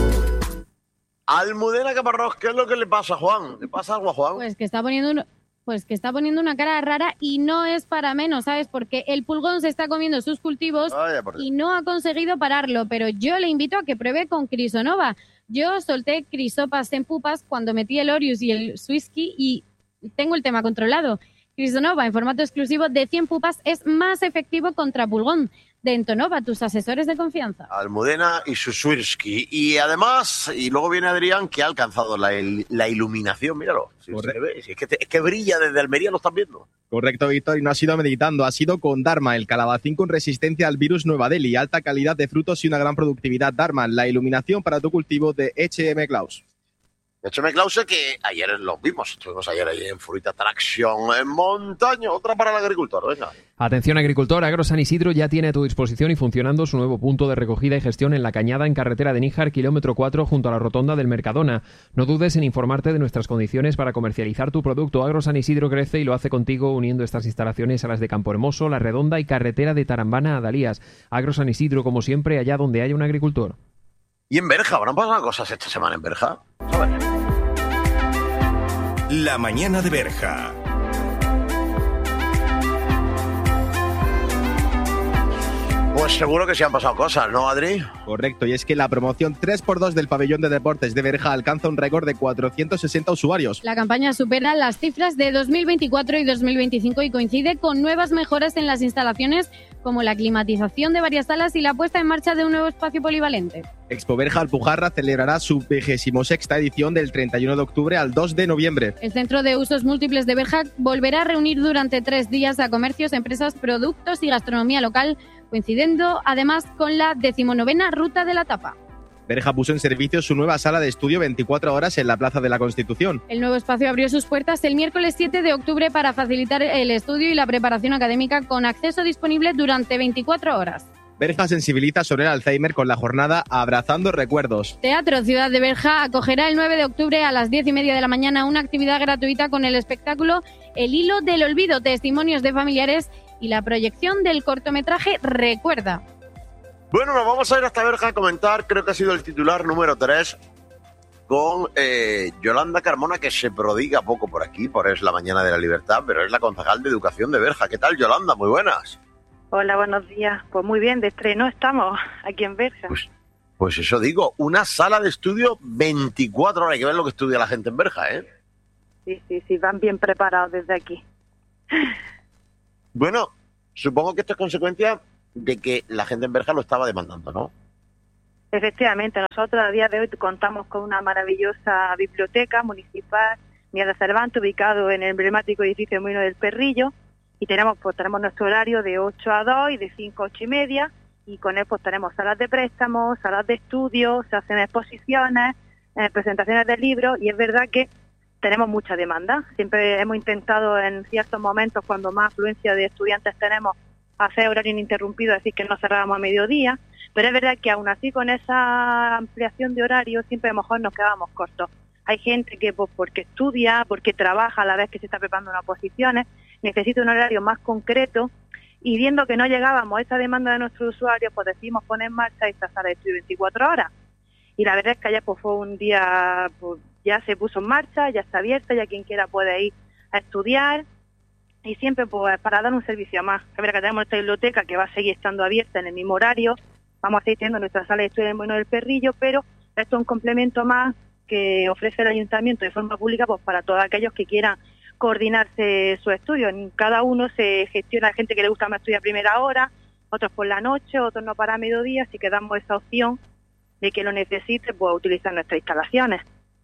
Speaker 2: Almudena Caparrós, ¿qué es lo que le pasa a Juan? ¿Le pasa algo a Juan?
Speaker 6: Pues que está poniendo un, pues que está poniendo una cara rara y no es para menos, ¿sabes? Porque el pulgón se está comiendo sus cultivos y no ha conseguido pararlo, pero yo le invito a que pruebe con Crisonova. Yo solté crisopas en pupas cuando metí el Orius y el Swisky y tengo el tema controlado. Crisonova en formato exclusivo de cien pupas es más efectivo contra pulgón. De Entonova, tus asesores de confianza.
Speaker 2: Almudena y Suswirsky. Y además, y luego viene Adrián, que ha alcanzado la, la iluminación, míralo. Si se ve, si es, que te, es que brilla desde Almería, lo están viendo.
Speaker 7: Correcto, Víctor, y no ha sido meditando, ha sido con Dharma, el calabacín con resistencia al virus Nueva Delhi, alta calidad de frutos y una gran productividad. Dharma, la iluminación para tu cultivo de H M Klaus.
Speaker 2: H M Klaus, que ayer los vimos, estuvimos ayer ahí en Fruit Attraction en Montaña, otra para el agricultor, venga.
Speaker 8: Atención agricultor, Agro San Isidro ya tiene a tu disposición y funcionando su nuevo punto de recogida y gestión en La Cañada, en carretera de Níjar, kilómetro cuatro, junto a la rotonda del Mercadona. No dudes en informarte de nuestras condiciones para comercializar tu producto. Agro San Isidro crece y lo hace contigo, uniendo estas instalaciones a las de Campo Hermoso, La Redonda y carretera de Tarambana a Dalías. Agro San Isidro, como siempre, allá donde haya un agricultor.
Speaker 2: ¿Y en Berja? ¿Habrán pasado cosas esta semana en Berja? A ver.
Speaker 9: La mañana de Berja.
Speaker 2: Pues seguro que se han pasado cosas, ¿no, Adri?
Speaker 7: Correcto, y es que la promoción tres por dos del pabellón de deportes de Berja alcanza un récord de cuatrocientos sesenta usuarios.
Speaker 6: La campaña supera las cifras de dos mil veinticuatro y dos mil veinticinco y coincide con nuevas mejoras en las instalaciones, como la climatización de varias salas y la puesta en marcha de un nuevo espacio polivalente.
Speaker 7: Expo Berja Alpujarra celebrará su vigésima sexta edición del treinta y uno de octubre al dos de noviembre.
Speaker 6: El Centro de Usos Múltiples de Berja volverá a reunir durante tres días a comercios, empresas, productos y gastronomía local, coincidiendo además con la decimonovena Ruta de la Tapa.
Speaker 7: Berja puso en servicio su nueva sala de estudio veinticuatro horas en la Plaza de la Constitución.
Speaker 6: El nuevo espacio abrió sus puertas el miércoles siete de octubre para facilitar el estudio y la preparación académica con acceso disponible durante veinticuatro horas.
Speaker 7: Berja sensibiliza sobre el Alzheimer con la jornada Abrazando Recuerdos.
Speaker 6: Teatro Ciudad de Berja acogerá el nueve de octubre a las diez y media de la mañana una actividad gratuita con el espectáculo El Hilo del Olvido, testimonios de familiares y la proyección del cortometraje Recuerda.
Speaker 2: Bueno, nos vamos a ir hasta Berja a comentar, creo que ha sido el titular número tres, con eh, Yolanda Carmona, que se prodiga poco por aquí, por Es la Mañana de la Libertad, pero es la concejal de Educación de Berja. ¿Qué tal, Yolanda? Muy buenas.
Speaker 15: Hola, buenos días. Pues muy bien, de estreno estamos aquí en Berja.
Speaker 2: Pues, Pues eso digo, una sala de estudio veinticuatro horas. Hay que ver lo que estudia la gente en Berja, ¿eh?
Speaker 15: Sí, sí, sí, van bien preparados desde aquí.
Speaker 2: Bueno, supongo que esto es consecuencia de que la gente en Berja lo estaba demandando, ¿no?
Speaker 15: Efectivamente, nosotros a día de hoy contamos con una maravillosa biblioteca municipal, Mía de Cervantes, ubicado en el emblemático edificio Molino del Perrillo, y tenemos pues tenemos nuestro horario de ocho a dos y de cinco a ocho y media, y con él pues tenemos salas de préstamos, salas de estudio, se hacen exposiciones, eh, presentaciones de libros, y es verdad que tenemos mucha demanda. Siempre hemos intentado en ciertos momentos, cuando más afluencia de estudiantes tenemos, hacer horario ininterrumpido, es decir, que no cerrábamos a mediodía, pero es verdad que aún así con esa ampliación de horario siempre a lo mejor nos quedábamos cortos. Hay gente que pues, porque estudia, porque trabaja a la vez que se está preparando unas oposiciones, necesita un horario más concreto, y viendo que no llegábamos a esa demanda de nuestros usuarios, pues decidimos poner en marcha esta sala de estudio veinticuatro horas. Y la verdad es que ayer pues, fue un día, pues, ya se puso en marcha, ya está abierta, ya quien quiera puede ir a estudiar, y siempre pues para dar un servicio más. Es verdad que tenemos nuestra biblioteca que va a seguir estando abierta en el mismo horario, vamos a seguir teniendo nuestra sala de estudio en el Molino del Perrillo, pero esto es un complemento más que ofrece el ayuntamiento de forma pública pues para todos aquellos que quieran coordinarse sus estudios. Cada uno se gestiona, hay gente que le gusta más estudiar a primera hora, otros por la noche, otros no para mediodía, así que damos esa opción de que lo necesite, pues utilizar nuestras instalaciones.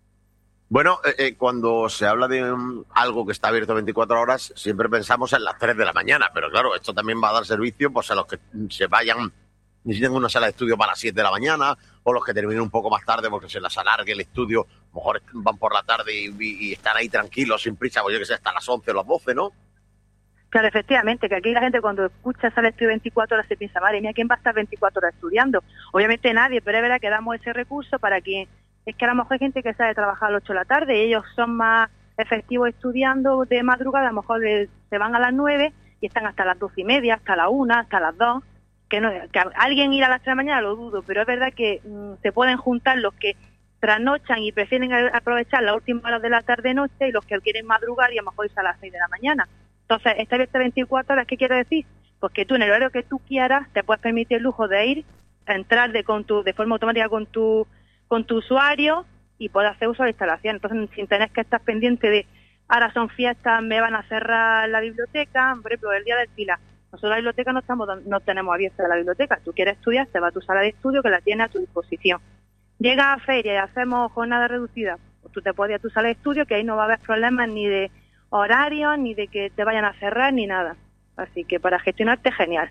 Speaker 2: Bueno, eh, eh, cuando se habla de um, algo que está abierto veinticuatro horas, siempre pensamos en las tres de la mañana, pero claro, esto también va a dar servicio pues a los que se vayan, necesiten una sala de estudio para las siete de la mañana, o los que terminen un poco más tarde porque se les alargue el estudio, a lo mejor van por la tarde y, y, y están ahí tranquilos, sin prisa, pues yo que sé, hasta las once o las doce, ¿no?
Speaker 15: Claro, efectivamente, que aquí la gente cuando escucha sala de estudio veinticuatro horas se piensa, madre mía, ¿quién va a estar veinticuatro horas estudiando? Obviamente nadie, pero es verdad que damos ese recurso para que, es que a lo mejor hay gente que sabe trabajar a las ocho de la tarde, y ellos son más efectivos estudiando de madrugada, a lo mejor les, se van a las nueve y están hasta las doce y media, hasta la una, hasta las dos, que, no, que alguien ir a las tres de la mañana lo dudo, pero es verdad que mmm, se pueden juntar los que trasnochan y prefieren aprovechar las últimas horas de la tarde-noche y los que quieren madrugar y a lo mejor irse a las seis de la mañana. Entonces, esta abierta veinticuatro horas, ¿qué quiere decir? Pues que tú en el horario que tú quieras te puedes permitir el lujo de ir, a entrar de, con tu, de forma automática con tu con tu usuario y puedes hacer uso de la instalación. Entonces, sin tener que estar pendiente de, ahora son fiestas, me van a cerrar la biblioteca, por ejemplo, el día del Pilar. Nosotros la biblioteca no estamos no tenemos abierta la biblioteca. Tú quieres estudiar, te vas a tu sala de estudio que la tienes a tu disposición. Llega a feria y hacemos jornada reducida, pues tú te puedes ir a tu sala de estudio, que ahí no va a haber problemas ni de horarios, ni de que te vayan a cerrar, ni nada. Así que para gestionarte, genial.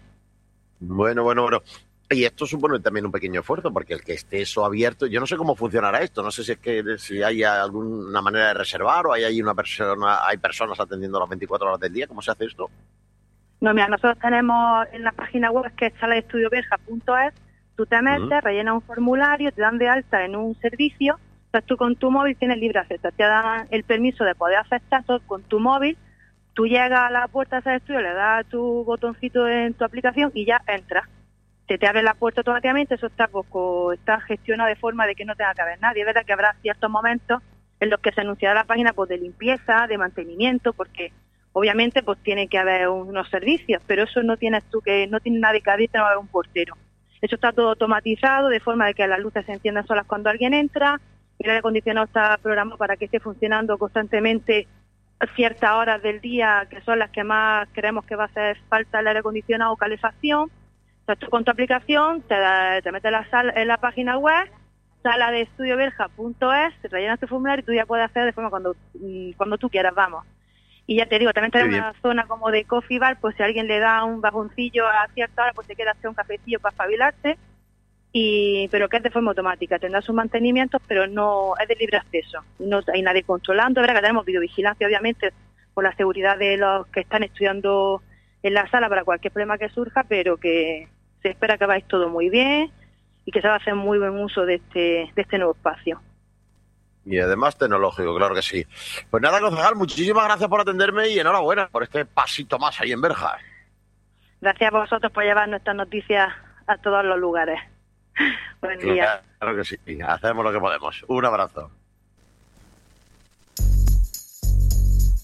Speaker 2: Bueno, bueno, bueno. Y esto supone también un pequeño esfuerzo, porque el que esté eso abierto, yo no sé cómo funcionará esto, no sé si es que si hay alguna manera de reservar o hay ahí una persona, hay personas atendiendo las veinticuatro horas del día, ¿cómo se hace esto?
Speaker 15: No, mira, nosotros tenemos en la página web que es sala de estudio berja punto es, tú te metes, uh-huh. rellenas un formulario, te dan de alta en un servicio, entonces tú con tu móvil tienes libre acceso, te dan el permiso de poder aceptar todo con tu móvil, tú llegas a la puerta de sala de estudio, le das tu botoncito en tu aplicación y ya entras. Se te abre la puerta automáticamente, eso está poco, está gestionado de forma de que no tenga que haber nadie. Es verdad que habrá ciertos momentos en los que se anunciará la página pues de limpieza, de mantenimiento, porque obviamente pues tiene que haber unos servicios, pero eso no tienes tú que, no tiene nadie que abrirte, no va a haber un portero. Eso está todo automatizado de forma de que las luces se enciendan solas cuando alguien entra, y el aire acondicionado está programado para que esté funcionando constantemente a ciertas horas del día, que son las que más creemos que va a hacer falta el aire acondicionado o calefacción. Entonces tú con tu aplicación te, te metes en la, sala, en la página web, sala de estudio berja punto es, rellenas tu formulario y tú ya puedes hacer de forma cuando, cuando tú quieras, vamos. Y ya te digo, también tenemos una zona como de coffee bar, pues si alguien le da un bajoncillo a cierta hora, pues te queda hacer un cafecillo para espabilarte, y pero que es de forma automática, tendrá sus mantenimientos, pero no es de libre acceso, no hay nadie controlando. Es verdad que tenemos videovigilancia, obviamente, por la seguridad de los que están estudiando en la sala para cualquier problema que surja, pero que se espera que vaya todo muy bien y que se va a hacer muy buen uso de este, de este nuevo espacio.
Speaker 2: Y además tecnológico, claro que sí. Pues nada, concejal, muchísimas gracias por atenderme y enhorabuena por este pasito más ahí en Berja.
Speaker 15: Gracias a vosotros por llevar nuestras noticias a todos los lugares. Buen día.
Speaker 2: Claro que sí, hacemos lo que podemos. Un abrazo.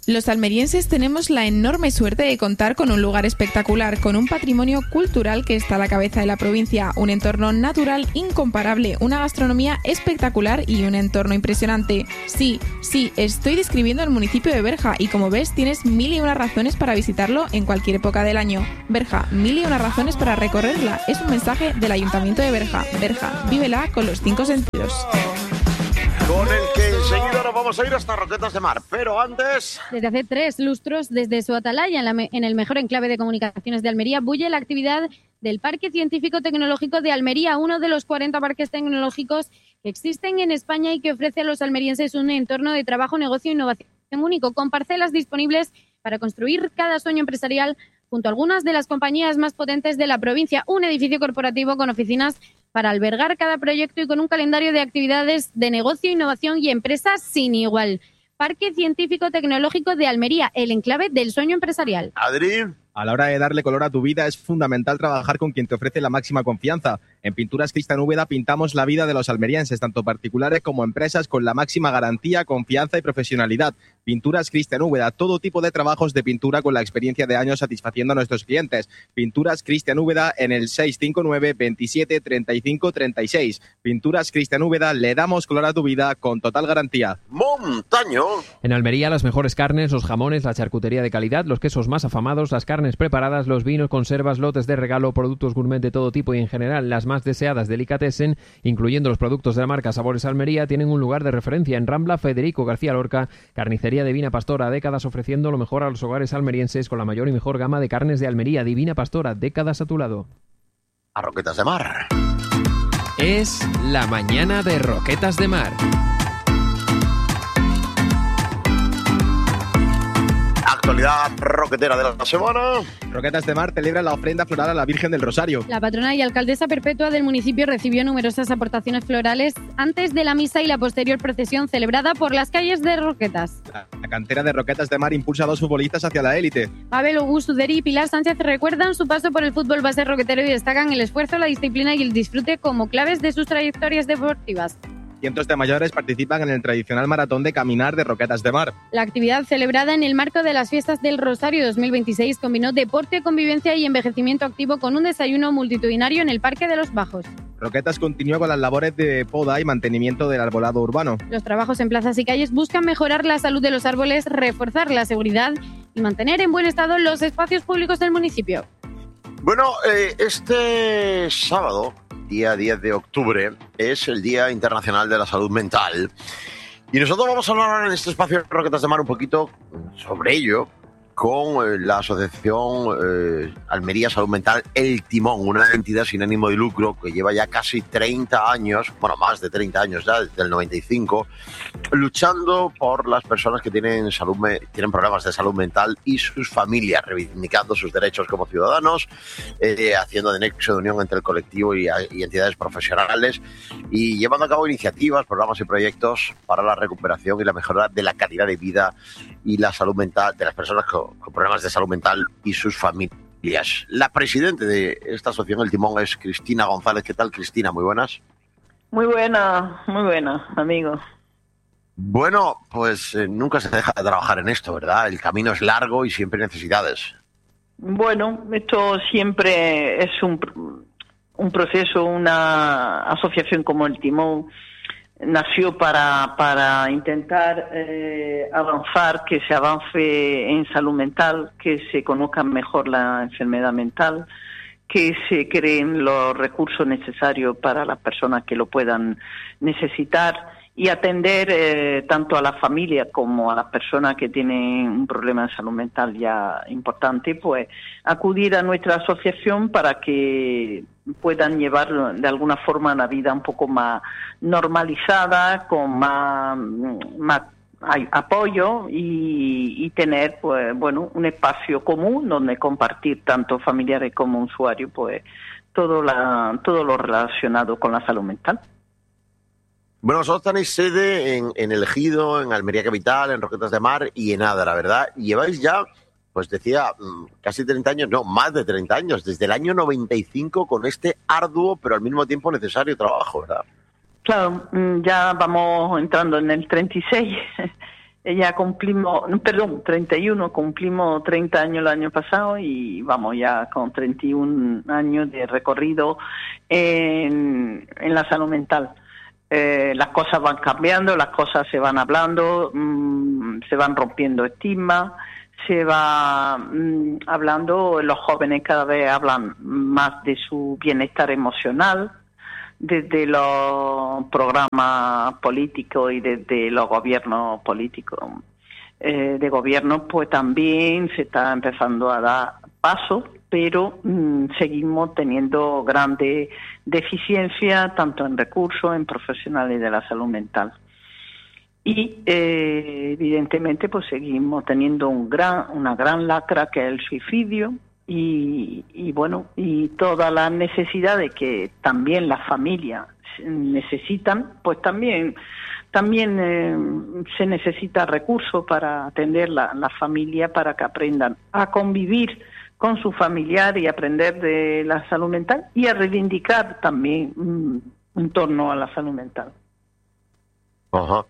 Speaker 16: Los almerienses tenemos la enorme suerte de contar con un lugar espectacular, con un patrimonio cultural que está a la cabeza de la provincia, un entorno natural incomparable, una gastronomía espectacular y un entorno impresionante. Sí, sí, estoy describiendo el municipio de Berja y como ves tienes mil y una razones para visitarlo en cualquier época del año. Berja, mil y una razones para recorrerla. Es un mensaje del Ayuntamiento de Berja. Berja, vívela con los cinco sentidos.
Speaker 2: Con el que enseguida nos vamos a ir hasta Roquetas de Mar, pero antes...
Speaker 6: Desde hace tres lustros, desde su atalaya en, la me- en el mejor enclave de comunicaciones de Almería, bulle la actividad del Parque Científico Tecnológico de Almería, uno de los cuarenta parques tecnológicos que existen en España y que ofrece a los almerienses un entorno de trabajo, negocio e innovación único, con parcelas disponibles para construir cada sueño empresarial junto a algunas de las compañías más potentes de la provincia. Un edificio corporativo con oficinas para albergar cada proyecto y con un calendario de actividades de negocio, innovación y empresas sin igual. Parque Científico Tecnológico de Almería, el enclave del sueño empresarial.
Speaker 2: Adri.
Speaker 7: A la hora de darle color a tu vida es fundamental trabajar con quien te ofrece la máxima confianza. En Pinturas Cristian Úbeda pintamos la vida de los almerienses, tanto particulares como empresas, con la máxima garantía, confianza y profesionalidad. Pinturas Cristian Úbeda, todo tipo de trabajos de pintura con la experiencia de años satisfaciendo a nuestros clientes. Pinturas Cristian Úbeda en el seis cinco nueve, veintisiete, treinta y cinco, treinta y seis. Pinturas Cristian Úbeda, le damos color a tu vida con total garantía.
Speaker 2: Montaño.
Speaker 8: En Almería, las mejores carnes, los jamones, la charcutería de calidad, los quesos más afamados, las carnes preparadas, los vinos, conservas, lotes de regalo, productos gourmet de todo tipo y en general las más deseadas delicatessen, incluyendo los productos de la marca Sabores Almería, tienen un lugar de referencia en Rambla Federico García Lorca, carnicería Divina Pastora, décadas ofreciendo lo mejor a los hogares almerienses con la mayor y mejor gama de carnes de Almería. Divina Pastora, décadas a tu lado.
Speaker 2: A Roquetas de Mar.
Speaker 8: Es la mañana de Roquetas de Mar.
Speaker 2: Actualidad roquetera de la semana.
Speaker 7: Roquetas de Mar celebra la ofrenda floral a la Virgen del Rosario.
Speaker 6: La patrona y alcaldesa perpetua del municipio recibió numerosas aportaciones florales antes de la misa y la posterior procesión celebrada por las calles de Roquetas.
Speaker 7: La, la cantera de Roquetas de Mar impulsa a dos futbolistas hacia la élite.
Speaker 6: Pavel August-Uderi y Pilar Sánchez recuerdan su paso por el fútbol base roquetero y destacan el esfuerzo, la disciplina y el disfrute como claves de sus trayectorias deportivas.
Speaker 7: Cientos de mayores participan en el tradicional maratón de caminar de Roquetas de Mar.
Speaker 6: La actividad celebrada en el marco de las Fiestas del Rosario dos mil veintiséis combinó deporte, convivencia y envejecimiento activo con un desayuno multitudinario en el Parque de los Bajos.
Speaker 7: Roquetas continúa con las labores de poda y mantenimiento del arbolado urbano.
Speaker 6: Los trabajos en plazas y calles buscan mejorar la salud de los árboles, reforzar la seguridad y mantener en buen estado los espacios públicos del municipio.
Speaker 2: Bueno, eh, este sábado, día diez de octubre, es el Día Internacional de la Salud Mental. Y nosotros vamos a hablar en este espacio de Roquetas de Mar un poquito sobre ello con eh, la asociación eh, Almería Salud Mental El Timón, una entidad sin ánimo de lucro que lleva ya casi treinta años, bueno, más de treinta años ya, desde el noventa y cinco, luchando por las personas que tienen, salud, tienen problemas de salud mental y sus familias, reivindicando sus derechos como ciudadanos, eh, haciendo de nexo de unión entre el colectivo y, y entidades profesionales y llevando a cabo iniciativas, programas y proyectos para la recuperación y la mejora de la calidad de vida y la salud mental de las personas con, con problemas de salud mental y sus familias. La presidenta de esta asociación El Timón es Cristina González. ¿Qué tal, Cristina? Muy buenas.
Speaker 17: Muy buena, muy buena, amigo.
Speaker 2: Bueno, pues eh, nunca se deja de trabajar en esto, ¿verdad? El camino es largo y siempre hay necesidades.
Speaker 17: Bueno, esto siempre es un, un proceso, una asociación como El Timón nació para, para intentar eh, avanzar, que se avance en salud mental, que se conozca mejor la enfermedad mental, que se creen los recursos necesarios para las personas que lo puedan necesitar y atender eh, tanto a la familia como a las personas que tienen un problema de salud mental ya importante, pues acudir a nuestra asociación para que puedan llevar de alguna forma una vida un poco más normalizada, con más, más apoyo y, y tener pues bueno un espacio común donde compartir tanto familiares como usuarios pues todo la todo lo relacionado con la salud mental.
Speaker 2: Bueno, vosotros tenéis sede en, en El Ejido, en Almería Capital, en Roquetas de Mar y en Adra, ¿verdad? Y lleváis ya, pues decía, casi treinta años, no, más de treinta años, desde el año noventa y cinco con este arduo pero al mismo tiempo necesario trabajo, ¿verdad?
Speaker 17: Claro, ya vamos entrando en el treinta y seis ya cumplimos, perdón, treinta y uno, cumplimos treinta años el año pasado y vamos ya con treinta y un años de recorrido en, en la salud mental. Eh, las cosas van cambiando, las cosas se van hablando, mmm, se van rompiendo estigmas, se va mmm, hablando, los jóvenes cada vez hablan más de su bienestar emocional, desde los programas políticos y desde los gobiernos políticos eh, de gobierno, pues también se está empezando a dar pasos, pero mmm, seguimos teniendo grandes deficiencias tanto en recursos, en profesionales de la salud mental. Y eh, evidentemente pues seguimos teniendo un gran, una gran lacra que es el suicidio. Y, y bueno, y todas las necesidades que también las familias necesitan, pues también también eh, se necesita recursos para atender la, la familia, para que aprendan a convivir con su familiar y aprender de la salud mental y a reivindicar también mm, en torno a la salud mental.
Speaker 2: Ajá.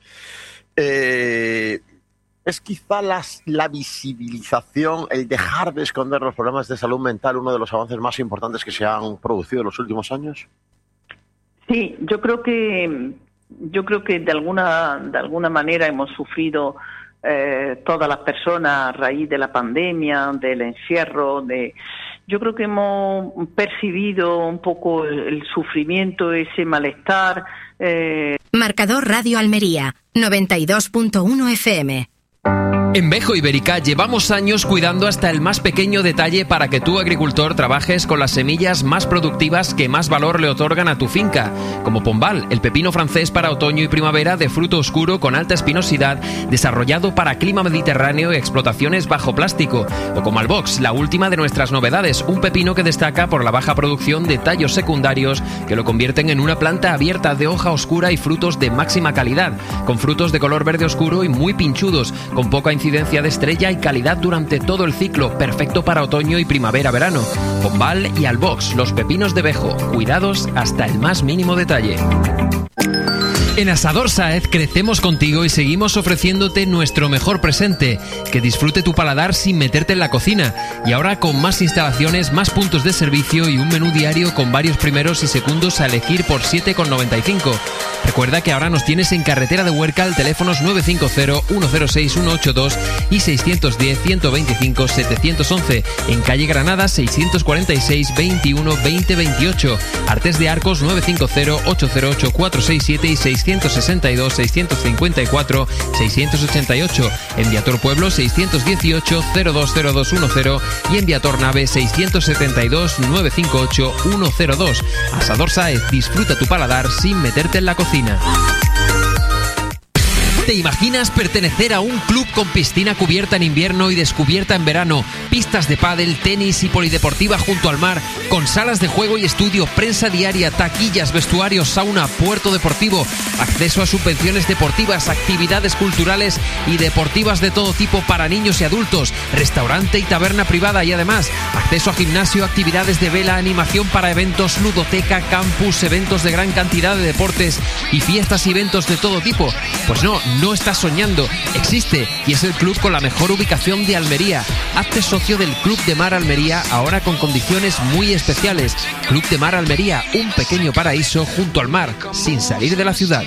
Speaker 2: Eh... ¿Es quizá las, la visibilización, el dejar de esconder los problemas de salud mental uno de los avances más importantes que se han producido en los últimos años?
Speaker 17: Sí, yo creo que yo creo que de alguna de alguna manera hemos sufrido eh, todas las personas a raíz de la pandemia, del encierro, de yo creo que hemos percibido un poco el, el sufrimiento, ese malestar. Eh...
Speaker 18: Marcador Radio Almería, noventa y dos punto uno F M.
Speaker 8: En Bejo Ibérica llevamos años cuidando hasta el más pequeño detalle para que tú, agricultor, trabajes con las semillas más productivas que más valor le otorgan a tu finca, como Pombal, el pepino francés para otoño y primavera de fruto oscuro con alta espinosidad, desarrollado para clima mediterráneo y explotaciones bajo plástico, o como Albox, la última de nuestras novedades, un pepino que destaca por la baja producción de tallos secundarios que lo convierten en una planta abierta de hoja oscura y frutos de máxima calidad, con frutos de color verde oscuro y muy pinchudos, con poca incidencia de estrella y calidad durante todo el ciclo, perfecto para otoño y primavera-verano. Pombal y Albox, los pepinos de Bejo, cuidados hasta el más mínimo detalle. En Asador Sáez crecemos contigo y seguimos ofreciéndote nuestro mejor presente, que disfrute tu paladar sin meterte en la cocina, y ahora con más instalaciones, más puntos de servicio y un menú diario con varios primeros y segundos a elegir por siete con noventa y cinco. Recuerda que ahora nos tienes en Carretera de Huércal, teléfonos nueve cinco cero, uno cero seis, uno ocho dos y seiscientos diez, ciento veinticinco, setecientos once, en calle Granada seiscientos cuarenta y seis, veintiuno, veinte, veintiocho, Artes de Arcos nueve cinco cero, ocho cero ocho, cuatro seis siete y seiscientos sesenta y dos, seiscientos cincuenta y cuatro, seiscientos ochenta y ocho, en Viator Pueblo seiscientos dieciocho, cero dos cero dos uno cero y en Viator Nave seiscientos setenta y dos, novecientos cincuenta y ocho, ciento dos. Asador Sáez, disfruta tu paladar sin meterte en la cocina. ¿Te imaginas pertenecer a un club con piscina cubierta en invierno y descubierta en verano, pistas de pádel, tenis y polideportiva junto al mar, con salas de juego y estudio, prensa diaria, taquillas, vestuarios, sauna, puerto deportivo, acceso a subvenciones deportivas, actividades culturales y deportivas de todo tipo para niños y adultos, restaurante y taberna privada y además acceso a gimnasio, actividades de vela, animación para eventos, ludoteca, campus, eventos de gran cantidad de deportes y fiestas y eventos de todo tipo? Pues no, no estás soñando, existe y es el club con la mejor ubicación de Almería. Hazte socio del Club de Mar Almería ahora con condiciones muy especiales. Club de Mar Almería, un pequeño paraíso junto al mar, sin salir de la ciudad.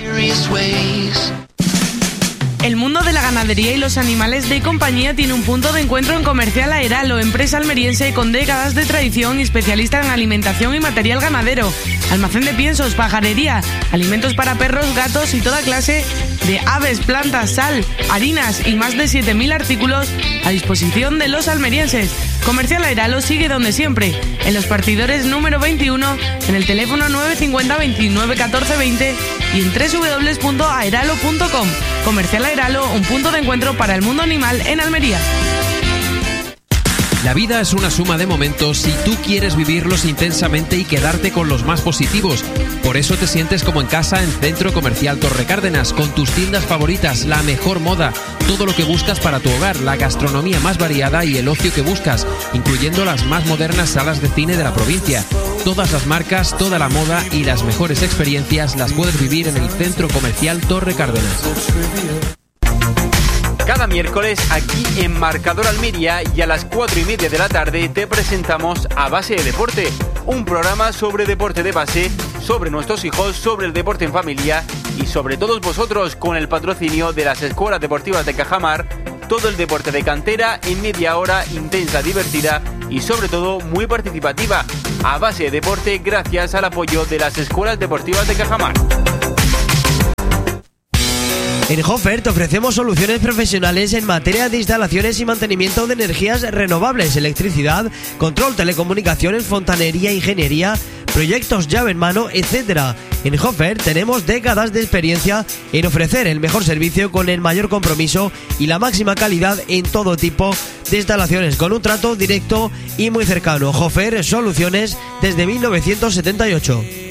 Speaker 19: El mundo de la ganadería y los animales de compañía tiene un punto de encuentro en Comercial Aeralo, empresa almeriense con décadas de tradición y especialista en alimentación y material ganadero. Almacén de piensos, pajarería, alimentos para perros, gatos y toda clase de aves, plantas, sal, harinas y más de siete mil artículos a disposición de los almerienses. Comercial Aeralo sigue donde siempre, en los partidores número veintiuno, en el teléfono nueve cincuenta, veintinueve, catorce, veinte y en doble u doble u doble u punto aeralo punto com. Comercial Aeralo, un punto de encuentro para el mundo animal en Almería.
Speaker 8: La vida es una suma de momentos si tú quieres vivirlos intensamente y quedarte con los más positivos. Por eso te sientes como en casa en Centro Comercial Torre Cárdenas, con tus tiendas favoritas, la mejor moda, todo lo que buscas para tu hogar, la gastronomía más variada y el ocio que buscas, incluyendo las más modernas salas de cine de la provincia. Todas las marcas, toda la moda y las mejores experiencias las puedes vivir en el Centro Comercial Torre Cárdenas.
Speaker 20: Cada miércoles aquí en Marcador Almería y a las cuatro y media de la tarde te presentamos A Base de Deporte, un programa sobre deporte de base, sobre nuestros hijos, sobre el deporte en familia y sobre todos vosotros, con el patrocinio de las escuelas deportivas de Cajamar. Todo el deporte de cantera en media hora intensa, divertida y sobre todo muy participativa. A Base de Deporte, gracias al apoyo de las escuelas deportivas de Cajamar.
Speaker 21: En Hofer te ofrecemos soluciones profesionales en materia de instalaciones y mantenimiento de energías renovables, electricidad, control, telecomunicaciones, fontanería, ingeniería, proyectos llave en mano, etcétera. En Hofer tenemos décadas de experiencia en ofrecer el mejor servicio con el mayor compromiso y la máxima calidad en todo tipo de instalaciones, con un trato directo y muy cercano. Hofer Soluciones desde mil novecientos setenta y ocho.